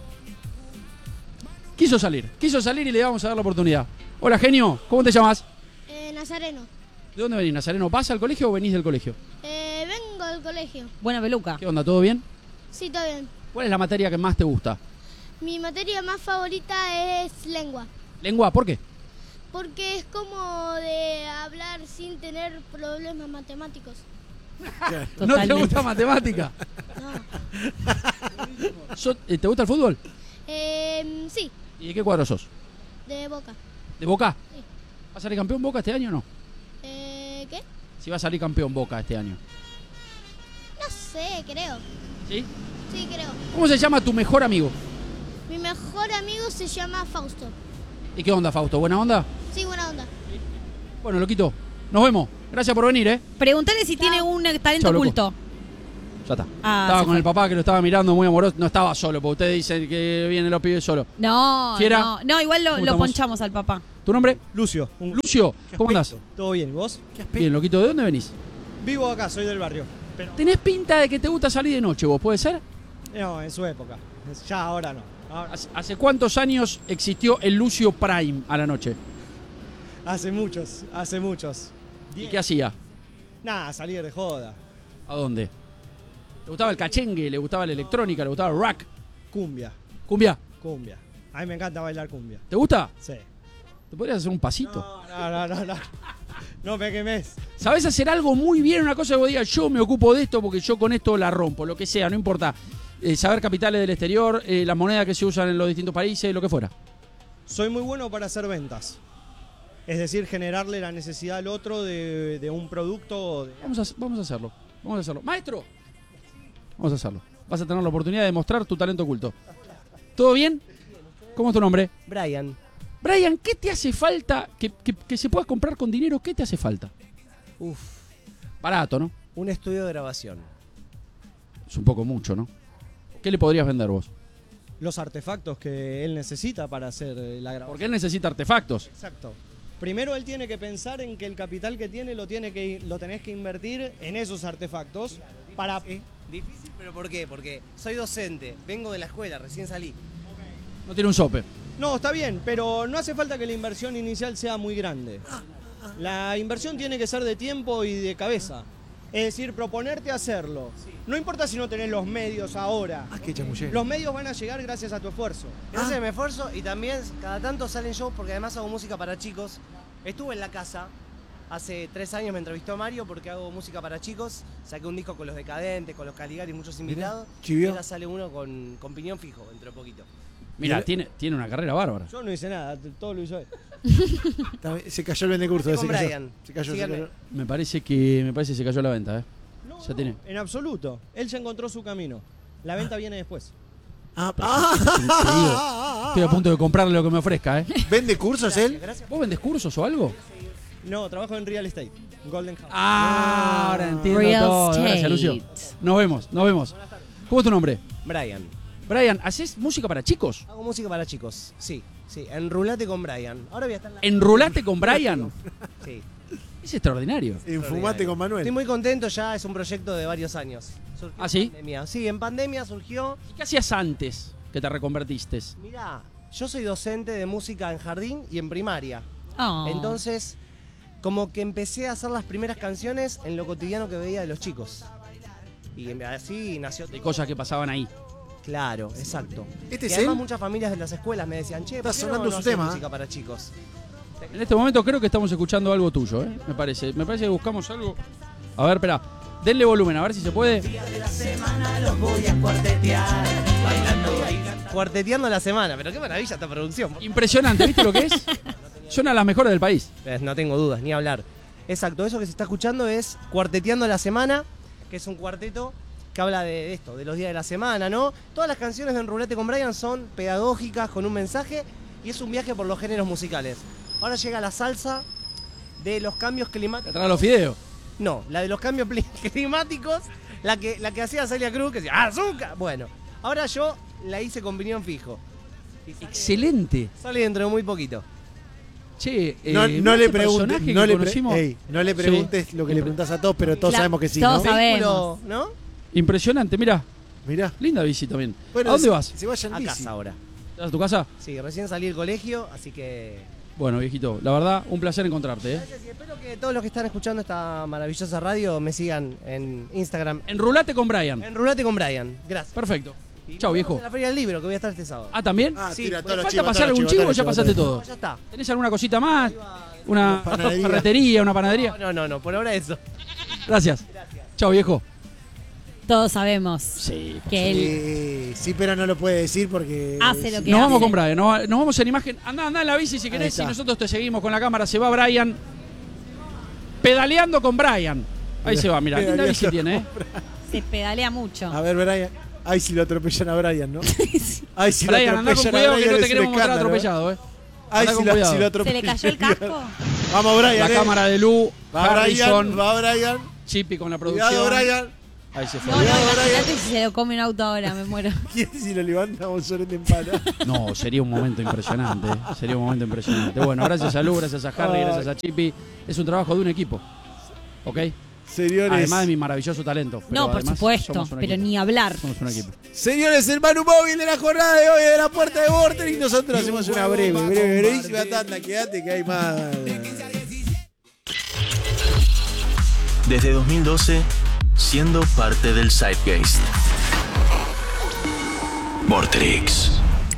Quiso salir, quiso salir y le vamos a dar la oportunidad. Hola, genio, ¿cómo te llamas? Eh, Nazareno. ¿De dónde venís, Nazareno? ¿Vas al colegio o venís del colegio? Eh, vengo del colegio. Buena peluca. ¿Qué onda? ¿Todo bien? Sí, todo bien. ¿Cuál es la materia que más te gusta? Mi materia más favorita es lengua. Lengua, ¿por qué? Porque es como de hablar sin tener problemas matemáticos. ¿No te gusta matemática? No. So- eh, ¿Te gusta el fútbol? Eh, sí, ¿Y de qué cuadro sos? de Boca. ¿De Boca? Sí. ¿Va a salir campeón Boca este año o no? Eh, ¿Qué? Si va a salir campeón Boca este año. No sé, creo. ¿Sí? Sí, creo. ¿Cómo se llama tu mejor amigo? Mi mejor amigo se llama Fausto. ¿Y qué onda, Fausto? ¿Buena onda? Sí, buena onda. Bueno, loquito, nos vemos. Gracias por venir, ¿eh? Pregúntale si tiene un talento Chau, loco. oculto. Ya está. Ah, estaba se con fue. el papá que lo estaba mirando muy amoroso. No estaba solo, porque ustedes dicen que vienen los pibes solo. No, Fiera, no, no, igual lo, ¿cómo lo estamos? ponchamos al papá. ¿Tu nombre? Lucio. Un- Lucio, ¿Qué ¿cómo andás? aspecto? ¿Todo bien? ¿Vos? Bien, loquito, ¿de dónde venís? Vivo acá, soy del barrio. Pero Tenés pinta de que te gusta salir de noche, vos, ¿puede ser? no, en su época. Ya ahora no. Ahora- ¿Hace, hace cuántos años existió el Lucio Prime a la noche? hace muchos, hace muchos. ¿Y qué hacía? Nada, salir de joda. ¿A dónde? ¿Le gustaba el cachengue? ¿Le gustaba la electrónica? ¿Le gustaba el rock? Cumbia. ¿Cumbia? Cumbia. A mí me encanta bailar cumbia. ¿Te gusta? Sí. ¿Te podrías hacer un pasito? No, no, no, no. No me quemes. ¿Sabés hacer algo muy bien? Una cosa que vos digas, yo me ocupo de esto porque yo con esto la rompo, lo que sea, no importa. Eh, saber capitales del exterior, eh, las monedas que se usan en los distintos países, lo que fuera. Soy muy bueno para hacer ventas. Es decir, generarle la necesidad al otro de, de un producto. De... Vamos a, vamos a hacerlo. Vamos a hacerlo. ¡Maestro! Vamos a hacerlo. Vas a tener la oportunidad de mostrar tu talento oculto. ¿Todo bien? ¿Cómo es tu nombre? Brian. Brian, ¿qué te hace falta que, que, que se pueda comprar con dinero? ¿Qué te hace falta? Uf. Barato, ¿no? Un estudio de grabación. Es un poco mucho, ¿no? ¿Qué le podrías vender vos? Los artefactos que él necesita para hacer eh, la grabación. Porque él necesita artefactos. Exacto. Primero él tiene que pensar en que el capital que tiene lo tiene que lo tenés que invertir en esos artefactos para Difícil, pero ¿por qué? Porque soy docente, vengo de la escuela, recién salí. No tiene un sope. No, está bien, pero no hace falta que la inversión inicial sea muy grande. La inversión tiene que ser de tiempo y de cabeza. Es decir, proponerte hacerlo. No importa si no tenés los medios ahora. Ah, qué chamullero. Los medios van a llegar gracias a tu esfuerzo. Gracias a mi esfuerzo y también cada tanto salen shows porque además hago música para chicos. Estuve en la casa, hace tres años me entrevistó Mario porque hago música para chicos. Saqué un disco con los Decadentes, con los Caligari y muchos invitados. chivió. Y ahora sale uno con, con piñón fijo dentro de poquito. Mira, tiene, tiene una carrera bárbara. Yo no hice nada, todo lo hizo él. Se cayó el vendecurso. Estoy Se con cayó. Brian. Se cayó, se Síganme. cayó. Me parece que me parece que se cayó la venta, ¿eh? Ya tiene. En absoluto. Él ya encontró su camino. La venta viene después. Ah, Te digo, estoy a punto de comprarle lo que me ofrezca, ¿eh? ¿Vende cursos él? ¿Vos vendés cursos o algo? No, trabajo en real estate. Golden House. Ah, ahora entiendo Real todo. estate. Gracias, Lucio. Nos vemos, nos vemos. ¿Cómo es tu nombre? Brian. Brian, ¿haces música para chicos? Hago música para chicos, sí. Sí, enrulate con Brian. Ahora voy a estar en la... ¿Enrulate con Brian? Sí. Es extraordinario. Infumate con Manuel. Estoy muy contento, ya es un proyecto de varios años. Surgió ¿Ah, sí? en pandemia. Sí, en pandemia surgió... ¿Y qué hacías antes que te reconvertiste? Mirá, yo soy docente de música en jardín y en primaria. Oh. Entonces, como que empecé a hacer las primeras canciones en lo cotidiano que veía de los chicos. Y así nació... De cosas que pasaban ahí. Claro, exacto. ¿Este y es además él? muchas familias de las escuelas me decían, che, ¿por Está qué no, sonando no su haces tema, música para chicos? En este momento creo que estamos escuchando algo tuyo, ¿eh? Me parece. Me parece que buscamos algo. A ver, espera. Denle volumen, a ver si se puede. Cuarteteando la semana, pero qué maravilla esta producción. Impresionante, ¿viste lo que es? Suena a las mejores del país. Eh, No tengo dudas, ni hablar. Exacto, eso que se está escuchando es Cuarteteando la Semana, que es un cuarteto que habla de esto, de los días de la semana, ¿no? Todas las canciones de Enrulate con Brian son pedagógicas, con un mensaje, y es un viaje por los géneros musicales. Ahora llega la salsa de los cambios climáticos. ¿Trae los fideos? No, la de los cambios pli- climáticos, la que, la que hacía Celia Cruz, que decía ¡azúcar! Bueno, ahora yo la hice con piñón fijo. Y sale- Excelente. Sale dentro de muy poquito. Che, eh, No, no le este preguntes, personaje no que le, pre- conocimos- ey, no le Sí. preguntes lo que le preguntas a todos, pero todos Claro, sabemos que sí, todos ¿no? sabemos. ¿No? Impresionante, mirá. Mirá. Linda bici también. Bueno, ¿A dónde se- vas? Se vayan A bici. casa ahora. ¿Vas a tu casa? Sí, recién salí del colegio, así que... Bueno, viejito, la verdad, un placer encontrarte, ¿eh? Gracias y espero que todos los que están escuchando esta maravillosa radio me sigan en Instagram. Enrulate con Brian. Enrulate con Brian. Gracias. Perfecto. Y Chao, nos vemos viejo. En la Feria del Libro, que voy a estar este sábado. Ah, ¿también? Ah, Sí, tira bueno, todos los ¿Falta chivos, pasar todos los algún chivos, chivo o todos ya los pasaste chivos, todo? Ya está. ¿Tenés alguna cosita más? ¿Una Panadería. ferretería, una panadería? No, no, no, por ahora eso. Gracias. Chao, viejo. Todos sabemos Sí. que él Eh, sí, pero no lo puede decir porque... hace lo que Nos hace. vamos con Brian, nos, nos vamos en imagen. Andá, andá en la bici si Ahí querés está. y nosotros te seguimos con la cámara. Se va Brian. Pedaleando con Brian. Ahí se va, mirá. Linda Pedaleando bici tiene, ¿eh? Se pedalea mucho. A ver, Brian. Ay, si lo atropellan a Brian, ¿no? Ay, si Brian, lo andá con atropellan a cuidado que Brian no te es un queremos mostrar escándalo, ¿eh? atropellado, ¿eh? Ay, Andá si con lo, cuidado. si lo ¿Se atropella. le cayó el casco? Vamos, Brian. La eh. cámara de Lu, Va Harrison, Brian, va Brian. Chippy con la producción. Cuidado, Brian. Ahí se fue. No, no, imagínate si se lo come un auto ahora, me muero. ¿Quién si lo levanta Monzón en pala? No, sería un momento impresionante. eh. Sería un momento impresionante. Bueno, gracias a Lu, gracias a Harry, Ay. gracias a Chippy. Es un trabajo de un equipo. ¿Ok? Señores. Además de mi maravilloso talento. pero No, por además supuesto, somos un pero equipo. ni hablar. Somos un equipo. Señores, el Manu Móvil de la jornada de hoy de la puerta de Vortex. Y nosotros hacemos una breve, breve, brevísima tanda. Quédate que hay más. Desde dos mil doce, siendo parte del Zeitgeist. Vortex.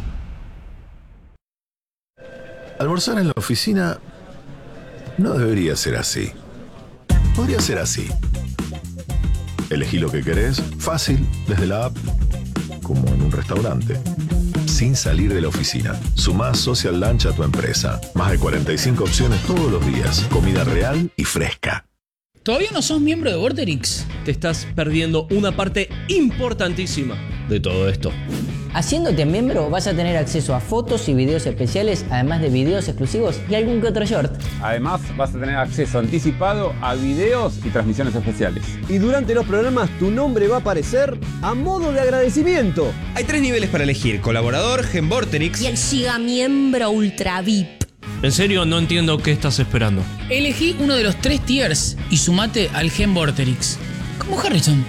Almorzar en la oficina no debería ser así. Podría ser así. Elegí lo que querés, fácil, desde la app, como en un restaurante. Sin salir de la oficina. Sumá Social Lunch a tu empresa. Más de cuarenta y cinco opciones todos los días. Comida real y fresca. ¿Todavía no sos miembro de Vorterix? Te estás perdiendo una parte importantísima de todo esto. Haciéndote miembro vas a tener acceso a fotos y videos especiales, además de videos exclusivos y algún que otro short. Además, vas a tener acceso anticipado a videos y transmisiones especiales. Y durante los programas tu nombre va a aparecer a modo de agradecimiento. Hay tres niveles para elegir: colaborador, Gen Vorterix y el Giga Miembro Ultra V I P. En serio, no entiendo qué estás esperando. Elegí uno de los tres tiers y sumate al Gen Vorterix. Como Harrison.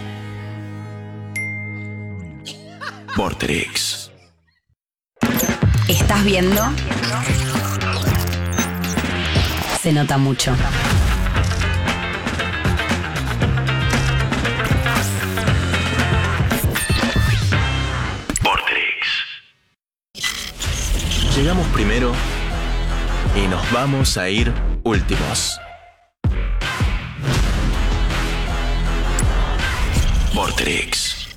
Vortex. ¿Estás viendo? Se nota mucho. Llegamos primero y nos vamos a ir últimos. Vortex.